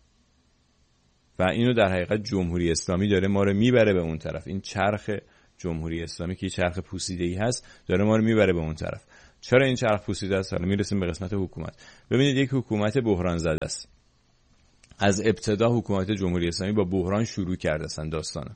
و اینو در حقیقت جمهوری اسلامی داره ما رو میبره به اون طرف. این چرخ جمهوری اسلامی که چرخ پوسیده‌ای هست داره ما رو میبره به اون طرف. چرا این چرخ پوسیده است؟ حالا میرسیم به قسمت حکومت. ببینید یک حکومت بحران زده است. از ابتدا حکومت جمهوری اسلامی با بحران شروع کرده اصلا داستانو.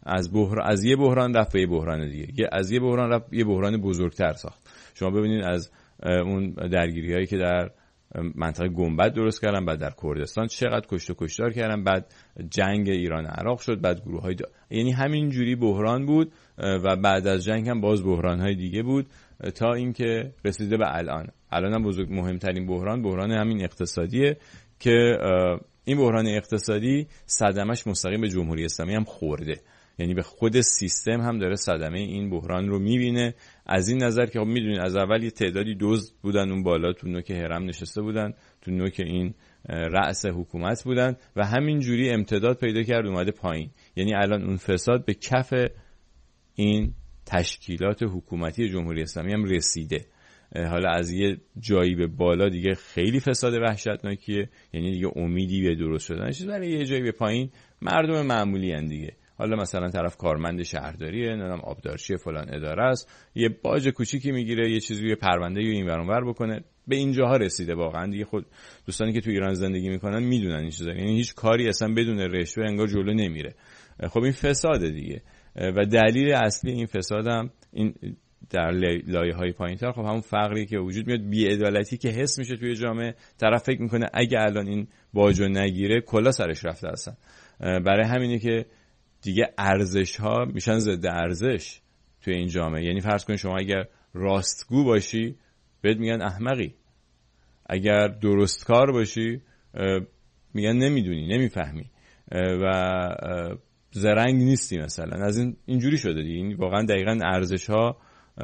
از یه بحران رفت به یه بحران دیگه. از یه بحران رفت یه بحران بزرگتر ساخت. شما ببینید از اون درگیری‌هایی که در منطقه گنبد درست کردن، بعد در کردستان چقدر کشت و کشتار کردن، بعد جنگ ایران عراق شد، بعد گروه‌های یعنی همین جوری بحران بود و بعد از جنگ هم باز بحران‌های دیگه بود تا اینکه رسیده به الان هم مهمترین بحران همین اقتصادیه که این بحران اقتصادی صدمش مستقیم به جمهوری اسلامی هم خورده. یعنی به خود سیستم هم داره صدمه این بحران رو میبینه. از این نظر که خب میدونید از اول یه تعدادی دزد بودن اون بالا تو نوک هرم نشسته بودن، تو نوک این رأس حکومت بودن و همین جوری امتداد پیدا کرد اومده پایین. یعنی الان اون فساد به کف این تشکیلات حکومتی جمهوری اسلامی هم رسیده. حالا از یه جایی به بالا دیگه خیلی فساد وحشتناکیه، یعنی دیگه امیدی به درست شدنش، ولی یه جایی به پایین مردم معمولی ان دیگه. حالا مثلا طرف کارمند شهرداریه، نمیدونم آبدارچی فلان اداره است، یه باج کوچیکی میگیره، یه چیزی یه پرونده این ور اون ور بکنه، به اینجاها رسیده واقعا دیگه. خود دوستانی که تو ایران زندگی میکنن میدونن این چیزا، یعنی هیچ کاری اصلا بدون رشوه انگار جلو نمیره. خب این فساده دیگه و دلیل اصلی این فساد هم این در لایه‌های پایین‌تر خب همون فقری که وجود میاد، بی‌عدالتی که حس میشه توی جامعه. طرف فکر میکنه اگه الان این باجو نگیره کلا سرش رفته اصلا. برای همینه که دیگه ارزش‌ها میشن ضد ارزش توی این جامعه. یعنی فرض کن شما اگر راستگو باشی بهت میگن احمقی، اگر درستکار باشی میگن نمیدونی، نمیفهمی و زرنگ نیستی مثلا. از اینجوری شده دیگه. این واقعا دقیقاً ارزش‌ها،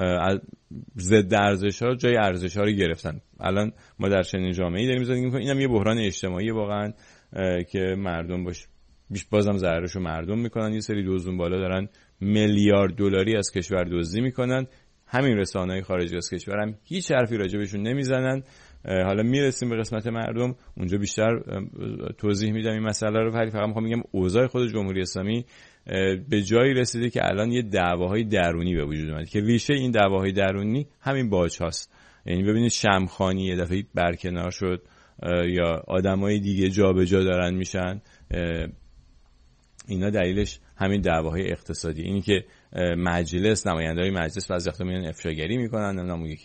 ضد ارزش‌ها جای ارزش‌ها رو گرفتن. الان ما در چنین جامعه‌ای داریم زندگی می‌کنیم. اینم یه بحران اجتماعی واقعا که مردم بازم ضررشو مردم میکنن. یه سری دزدون بالا دارن میلیارد دلاری از کشور دزدی میکنن. همین رسانه‌های خارجی از کشور هم هیچ حرفی راجبشون نمیزنن. حالا میرسیم به قسمت مردم، اونجا بیشتر توضیح میدم این مسئله رو. فقط میخوام بگم اوضاع خود جمهوری اسلامی به جایی رسیده که الان یه دعواهای درونی به وجود اومده که ریشه این دعواهای درونی همین باج هاست. یعنی ببینید شمخانی یه دفعه برکنار شد یا آدمای دیگه جابجا دارن میشن، اینا دلیلش همین دعواهای اقتصادی. اینی که مجلس، نماینده‌های مجلس بعضی وقتا میان افشاگری میکنن،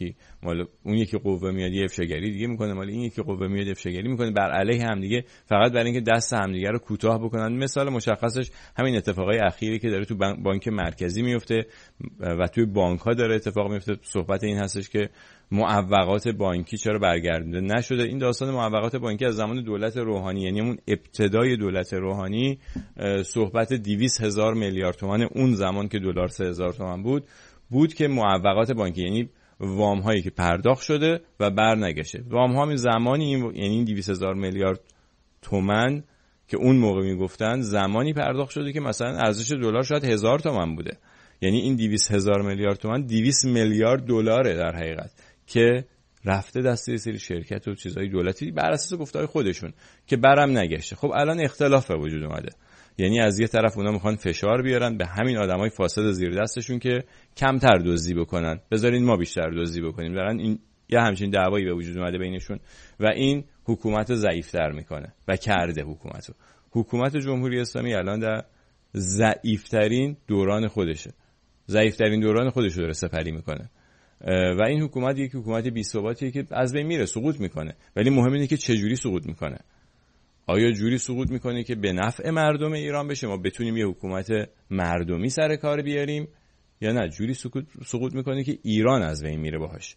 اون یکی قوه میاد یه افشاگری دیگه میکنه، مال این یکی قوه میاد افشاگری میکنه بر علیه هم دیگه، فقط برای اینکه دست همدیگه رو کوتاه بکنن. مثال مشخصش همین اتفاقای اخیری که داره تو بانک مرکزی میفته و توی بانک‌ها داره اتفاق میفته. صحبت این هستش که معوقات بانکی چرا برگردونده نشده. این داستان معوقات بانکی از زمان دولت روحانی، یعنی اون ابتدای دولت روحانی، صحبت 200,000 میلیارد تومان اون زمان که دلار 3,000 تومان بود که معوقات بانکی، یعنی وام هایی که پرداخت شده و برنگشته. وام ها همین زمانی یعنی 200,000 میلیارد تومان که اون موقع میگفتن زمانی پرداخت شده که مثلا ارزش دلار شاید 1000 تومان بوده. یعنی این 200,000 میلیارد تومان 200 میلیارد دلاره در حقیقت که رفته دست یه سری شرکت و چیزهای دولتی بر اساس گفته‌های خودشون که برم نگشته. خب الان اختلاف به وجود اومده. یعنی از یه طرف اونا میخوان فشار بیارن به همین آدمای فاسد زیر دستشون که کمتر دزدی بکنن، بذارین ما بیشتر دزدی بکنیم. دارن این یه همچین دعوایی به وجود اومده بینشون و این حکومت ضعیف‌تر میکنه و کرده حکومت جمهوری اسلامی الان در ضعیف‌ترین دوران خودشه. ضعیف‌ترین دوران خودش رو داره سپری میکنه و این حکومت یک حکومت بی‌ثباتیه که از بین میره، سقوط میکنه. ولی مهم اینه که چه جوری سقوط میکنه. آیا جوری سقوط میکنه که به نفع مردم ایران بشه، ما بتونیم یه حکومت مردمی سر کار بیاریم، یا نه جوری سقوط میکنه که ایران از بین میره باهاش.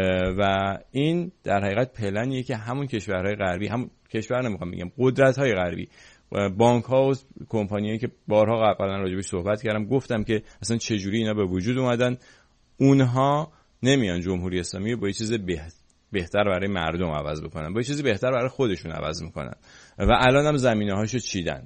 و این در حقیقت پلنیه که همون کشورهای غربی، هم کشور نمیخوام بگم، قدرت‌های غربی، بانک‌ها و کمپانیایی که بارها قبلا راجبش صحبت کردم، گفتم که اصلا چه جوری اینا به وجود اومدن، اونها نمیان جمهوری اسلامی با یه چیز بهتر برای مردم عوض بکنن، با یه چیزی بهتر برای خودشون عوض میکنن و الان هم زمینه‌هاشو چیدن.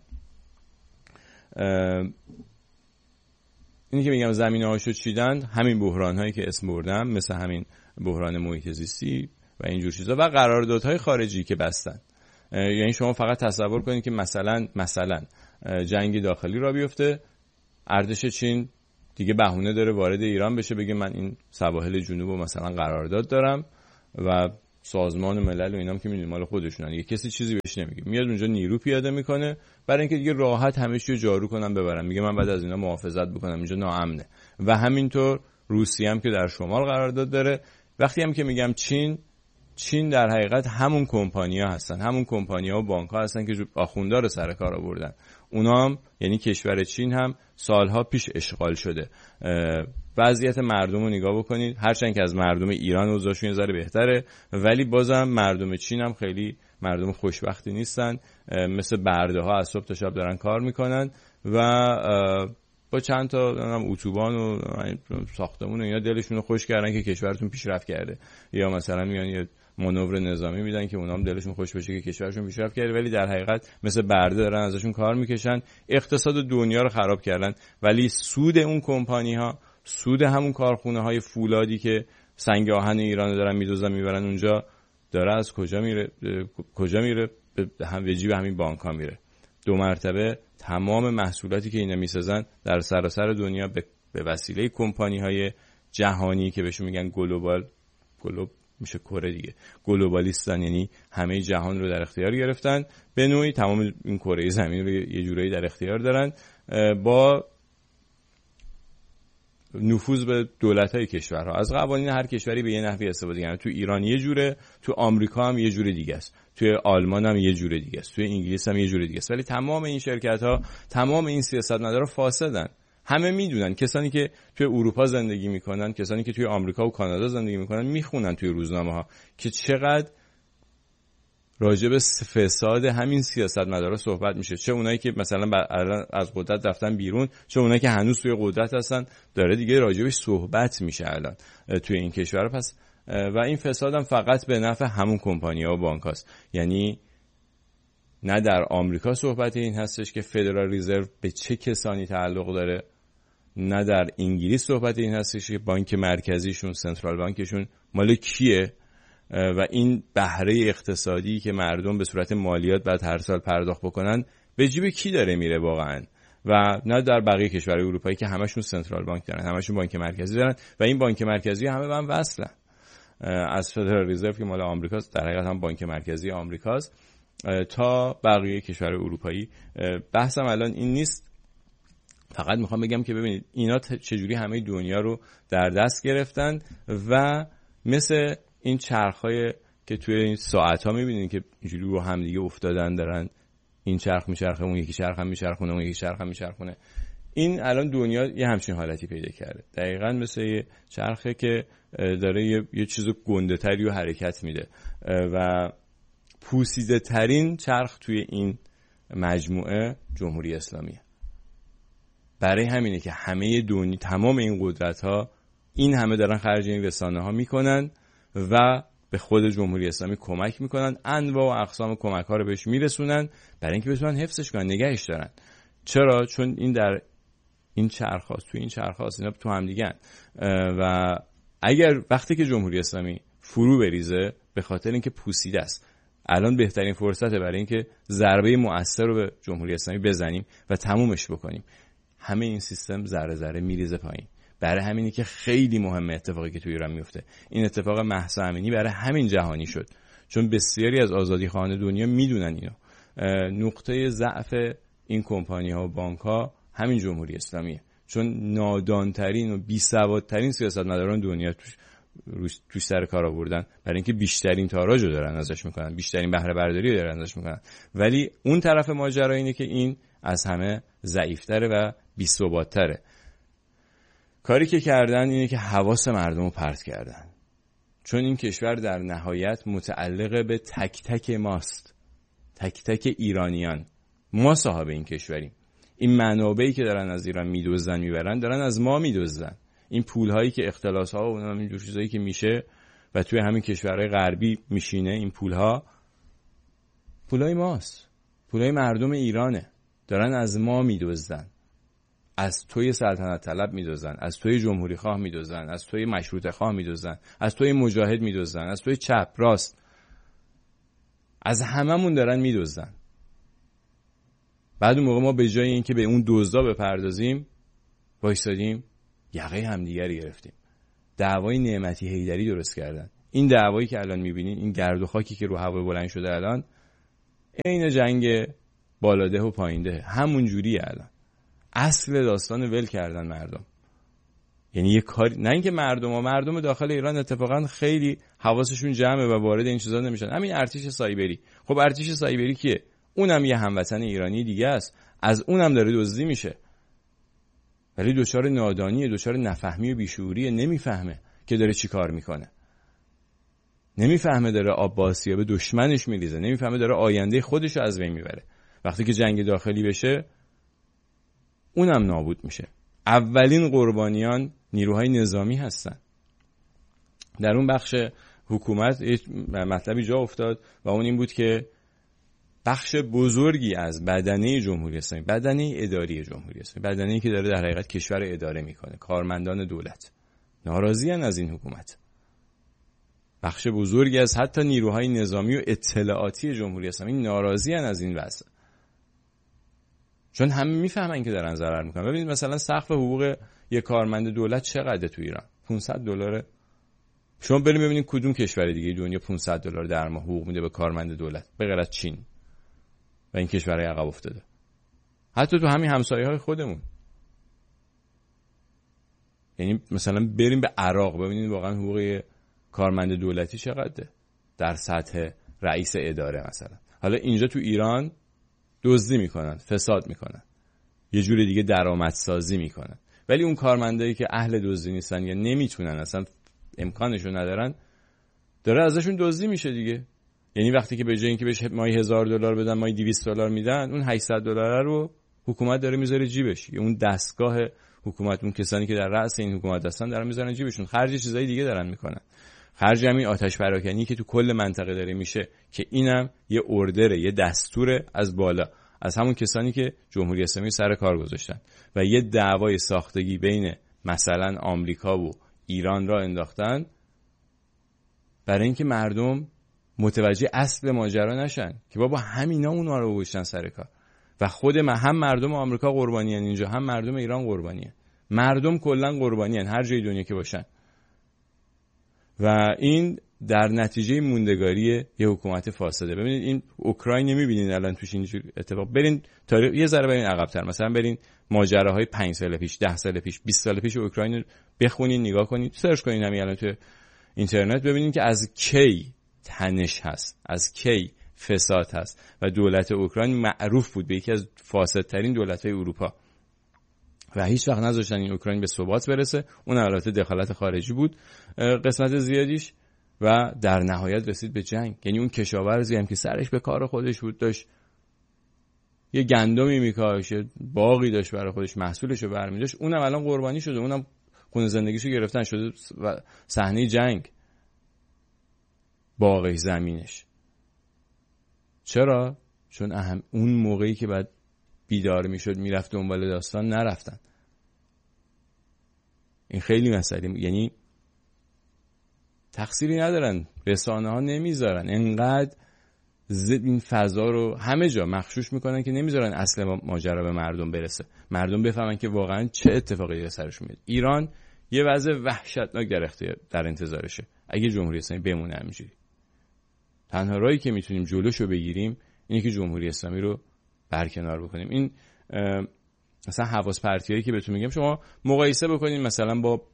اینی که میگم زمینه‌هاشو چیدن، همین بحران‌هایی که اسم بردم، مثل همین بحران محیط زیستی و اینجور چیزا و قراردادهای خارجی که بستن. یعنی شما فقط تصور کنید که مثلا جنگی داخلی را بیفته، ارتش چین دیگه بهونه داره وارد ایران بشه، بگه من این سواحل جنوبو مثلا قرارداد دارم و سازمان ملل و اینام که میدونیم مال خودشونن، یه کسی چیزی بهش نمیگه، میاد اونجا نیرو پیاده میکنه برای اینکه دیگه راحت همه چی رو جارو کنن ببرن، میگه من بعد از اینا محافظت بکنم، اینجا ناامنه. و همینطور روسیه هم که در شمال قرارداد داره. وقتی هم که میگم چین در حقیقت همون کمپانی‌ها هستن، همون کمپانی‌ها و بانک‌ها هستن که آخوندا رو سر کار آوردن. اونا هم یعنی کشور چین هم سالها پیش اشغال شده. وضعیت مردم رو نگاه بکنید، هرچند که از مردم ایران اوضاعشون یه ذره بهتره، ولی بازم مردم چین هم خیلی مردم خوشبختی نیستن. مثل برده‌ها از صبح تا شب دارن کار میکنن و با چند تا اتوبان و ساختمون و اینا دلشون رو خوش کردن که کشورتون پیشرفت کرده، یا مثلا میان یه مانور نظامی میدن که اونام دلشون خوش بشه که کشورشون پیشرفت کرده، ولی در حقیقت مثل برده دارن ازشون کار میکشن، اقتصاد دنیا رو خراب کردن. ولی سود اون کمپانی ها، سود همون کارخونه های فولادی که سنگ آهن ایران رو دارن میدوزن میبرن اونجا، داره از کجا میره؟ به جیب همین بانک ها میره. 2 مرتبه تمام محصولاتی که اینا میسازن در سراسر دنیا به وسیله کمپانی های جهانی که بهشون میگن گلوبال میشه کره دیگه، گلوبالیستن، یعنی همه جهان رو در اختیار گرفتن، به نوعی تمام این کره زمین رو یه جورایی در اختیار دارن با نفوذ به دولت‌های کشورها. از قوانین هر کشوری به یه نحوی استفاده می‌کنن. تو ایران یه جوره، تو آمریکا هم یه جوره دیگه است، توی آلمان هم یه جوره دیگه است، توی انگلیس هم یه جوره دیگه است. ولی تمام این شرکت‌ها، تمام این سیاستمدارا فاسدن. همه میدونن. کسانی که توی اروپا زندگی میکنن، کسانی که توی آمریکا و کانادا زندگی میکنن، میخونن توی روزنامه‌ها که چقدر راجع به فساد همین سیاستمدارا صحبت میشه، چه اونایی که مثلا از قدرت رفتن بیرون، چه اونایی که هنوز توی قدرت هستن، داره دیگه راجعش صحبت میشه الان توی این کشور. پس و این فساد هم فقط به نفع همون کمپانی‌ها و بانک‌هاست. یعنی نه در آمریکا صحبت این هستش که فدرال رزرو به چه کسانی تعلق داره، نه در انگلیس صحبت این هستش که بانک مرکزیشون، سنترال بانکشون مال کیه و این بهره اقتصادی که مردم به صورت مالیات بعد هر سال پرداخت بکنن به جیب کی داره میره واقعا. و نه در بقیه کشورهای اروپایی که همشون سنترال بانک دارن، همشون بانک مرکزی دارن و این بانک مرکزی همه به هم وصلن. از فدرال رزرو که مال آمریکاست، در حقیقت هم بانک مرکزی آمریکاست، تا بقیه کشورهای اروپایی. بحثم الان این نیست، فقط میخوام بگم که ببینید اینا چجوری همه دنیا رو در دست گرفتن و مثل این چرخ‌های که توی این ساعت‌ها می‌بینید که اینجوری رو هم دیگه افتادن، دارن این چرخ میچرخه، اون یکی چرخ هم میچرخونه، اون یکی چرخ هم میچرخونه. این الان دنیا یه همچین حالتی پیدا کرده، دقیقاً مثل یه چرخه که داره یه چیز گنده‌تری رو حرکت میده و پوسیده ترین چرخ توی این مجموعه جمهوری اسلامیه. برای همینه که همه دنیا، تمام این قدرت‌ها این همه دارن خرج این رسانه‌ها میکنن و به خود جمهوری اسلامی کمک میکنن، انواع و اقسام کمک‌ها رو بهش میرسونن برای اینکه بتونن حفظش کنن، نگهش دارن. چرا؟ چون این در این چرخاست، تو این چرخاست، اینا تو هم دیگه‌ن و اگر وقتی که جمهوری اسلامی فرو بریزه به خاطر اینکه پوسیده است، الان بهترین فرصته برای اینکه ضربه مؤثر رو به جمهوری اسلامی بزنیم و تمومش بکنیم. همه این سیستم ذره ذره میریزه پایین. برای همینی که خیلی مهمه اتفاقی که تو ایران میفته. این اتفاق مهسا امینی برای همین جهانی شد، چون بسیاری از آزادیخواهان دنیا میدونن اینو. نقطه ضعف این کمپانی ها و بانک ها همین جمهوری اسلامیه، چون نادانترین و بیسوادترین سیاستمداران دنیا توش سر کار آوردن، برای اینکه بیشترین تاراج رو دارن ازش میکنن، بیشترین بهره برداری رو دارن ازش میکنن. ولی اون طرف ماجرا اینه که این از همه ضعیفتره و بی‌ثبات‌تره. کاری که کردن اینه که حواس مردم رو پرت کردن، چون این کشور در نهایت متعلق به تک تک ماست، تک تک ایرانیان. ما صاحب این کشوریم. این منابعی که دارن از ایران میدوزن میبرن دارن از ما میدوزن. این پولهایی که اختلاس‌ها و این جور چیزایی که میشه و توی همین کشورهای غربی میشینه، این پولهای ماست، پولهای مردم ایرانه، دارن از ما میدوزن. از توی سلطنت طلب میدوزن، از توی جمهوری خواه میدوزن، از توی مشروطه خواه میدوزن، از توی مجاهد میدوزن، از توی چپ راست، از هممون دارن میدوزن. بعد اون موقع ما به جای اینکه به اون دزدا بپردازیم وایسادیم یقه همدیگه رو گرفتیم. دعوای نعمتی حیدری درست کردن. این دعوایی که الان میبینین، این گرد و خاکی که رو هوا بلند شده الان، عین جنگ بالاده و پایینده، همون جوریه الان. اصل داستان ول کردن مردم. یعنی یه کاری، نه اینکه مردم داخل ایران اتفاقا خیلی حواسشون جمعه و وارد این چیزا نمیشن. همین ارتش سایبری، خب ارتش سایبری کیه؟ اونم یه هموطن ایرانی دیگه است، از اونم داره دزدی میشه، ولی دچار نادانیه، دچار نفهمی و بیشعوریه، نمیفهمه که داره چی کار میکنه، نمیفهمه داره آب با سیاب دشمنش میریزه، نمیفهمه داره آینده خودش رو از بین میبره. وقتی که جنگ داخلی بشه اونم نابود میشه. اولین قربانیان نیروهای نظامی هستن. در اون بخش حکومت یک مطلبی جا افتاد و اون این بود که بخش بزرگی از بدنه جمهوری اسلامی، بدنه اداری جمهوری اسلامی، بدنه‌ای که داره در حقیقت کشور اداره میکنه، کارمندان دولت، ناراضی‌اند از این حکومت. بخش بزرگی از حتی نیروهای نظامی و اطلاعاتی جمهوری اسلامی ناراضی‌اند از این وضع، چون همه میفهمن که دارن ضرر میکنن. ببینید مثلا سقف حقوق یک کارمند دولت چقدره تو ایران؟ $500. شما برید ببینید کدوم کشور دیگه دنیا $500 در ماه حقوق میده به کارمند دولت به غیر از چین و این کشورهای عقب افتاده. حتی تو همین همسایه‌های خودمون. یعنی مثلا بریم به عراق ببینید واقعا حقوق کارمند دولتی چقدره در سطح رئیس اداره مثلا. حالا اینجا تو ایران دزدی میکنن، فساد میکنن، یه جور دیگه درآمدسازی میکنن، ولی اون کارمندایی که اهل دزدی نیستن یا نمیتونن، اصلا امکانشو ندارن، داره ازشون دزدی میشه دیگه. یعنی وقتی که به جای اینکه بهش ماهی $1000 بدن ماهی $200 میدن، اون $800 رو حکومت داره میذاره جیبش. اون دستگاه حکومت، اون کسانی که در رأس این حکومت هستن دارن میذارن جیبشون، خرج چیزای دیگه دارن میکنن، خرج همین آتش پراکنی که تو کل منطقه داره میشه، که اینم یه اوردره، یه دستور از بالا از همون کسانی که جمهوری اسلامی سر کار گذاشتن و یه دعوای ساختگی بین مثلا آمریکا و ایران را انداختن برای اینکه مردم متوجه اصل ماجرا نشن که بابا همینا اونا رو گذاشتن سر کار و خود هم مردم آمریکا قربانیان اینجا، هم مردم ایران قربانیان، مردم کلا قربانیان هر جای دنیا که باشن. و این در نتیجه موندگاری یه حکومت فاسده. ببینید این اوکراین میبینید الان توش اینجور اتفاق. برین تاریخ یه ذره برین عقب‌تر، مثلا برین ماجراهای 5 سال پیش، 10 سال پیش، 20 سال پیش اوکراین رو بخونید، نگاه کنید، سرچ کنید همین الان تو اینترنت، ببینید که از کی تنش هست، از کی فساد هست و دولت اوکراین معروف بود به یکی از فاسدترین دولت‌های اروپا و هیچ وقت نذاشتن این اوکراین به ثبات برسه. اون البته دخالت خارجی بود قسمت زیادیش و در نهایت رسید به جنگ. یعنی اون کشاورزی هم که سرش به کار خودش بود، داشت یه گندمی میکاشت، باغی داشت برای خودش، محصولشو برمی‌داشت، اونم الان قربانی شده، اونم خون زندگیشو گرفتن شده و صحنه جنگ باغش، زمینش. چرا؟ چون اون موقعی که بعد بیدار میشد میرفت دنبال داستان نرفتن. این خیلی مسئله، یعنی تقصیری ندارن، رسانه ها نمیذارن، انقدر این فضا رو همه جا مخشوش میکنن که نمیذارن اصل ماجرا به مردم برسه، مردم بفهمن که واقعا چه اتفاقی سرشون میاد. ایران یه وضع وحشتناک در انتظارشه اگه جمهوری اسلامی بمونه همینجوری. تنها راهی که میتونیم جلوشو بگیریم اینه که جمهوری اسلامی رو برکنار بکنیم. این مثلا حواس پرتیایی که بهتون میگم شما مقایسه بکنید مثلا با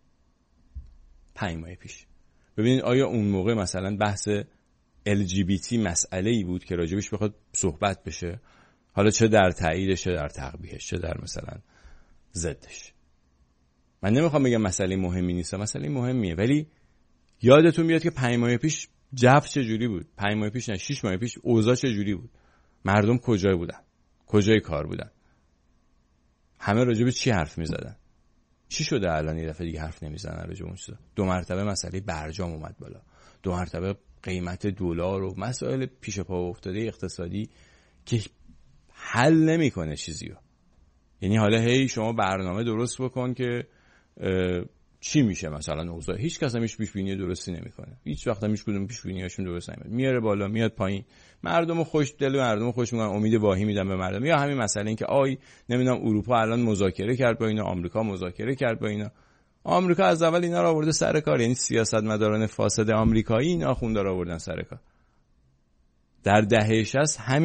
5 ماه پیش، ببینید آیا اون موقع مثلا بحث LGBT مسئله‌ای بود که راجبش بخواد صحبت بشه، حالا چه در تاییدش، چه در تقبیحش، چه در مثلا ضدش. من نمیخوام بگم مسئله مهمی نیست، مسئله مهمیه، ولی یادتون بیاد که 5 ماه پیش جو چجوری بود، 5 ماه پیش نه 6 ماه پیش اوضاع چجوری بود، مردم کجای بودن، کجای کار بودن، همه راجع به چی حرف میزدن. چی شده الان یه دفعه دیگه حرف نمیزنن راجع به اون چیزا؟ 2 مرتبه مسئله برجام اومد بالا، 2 مرتبه قیمت دلار و مسائل پیش پا افتاده اقتصادی که حل نمیکنه چیزیو. یعنی حالا هی شما برنامه درست بکن که چی میشه مثلا اوضاع. هیچ کس هم هیچ پیش‌بینی درستی نمیکنه، هیچ وقت هم هیچ کدوم پیش‌بینیاشون درست نمیاد، میاره بالا میاد پایین، مردمو خوش دل مردمو خوش میکنن، امید واهی میدن به مردم. یا همین مسئله این که نمیدونم اروپا الان مذاکره کرد با اینا، آمریکا مذاکره کرد با اینا. آمریکا از اول اینا رو آورده سر کار، یعنی سیاستمداران فاسد آمریکایی این آخوندا رو آوردن سر کار. در دهه 60 همین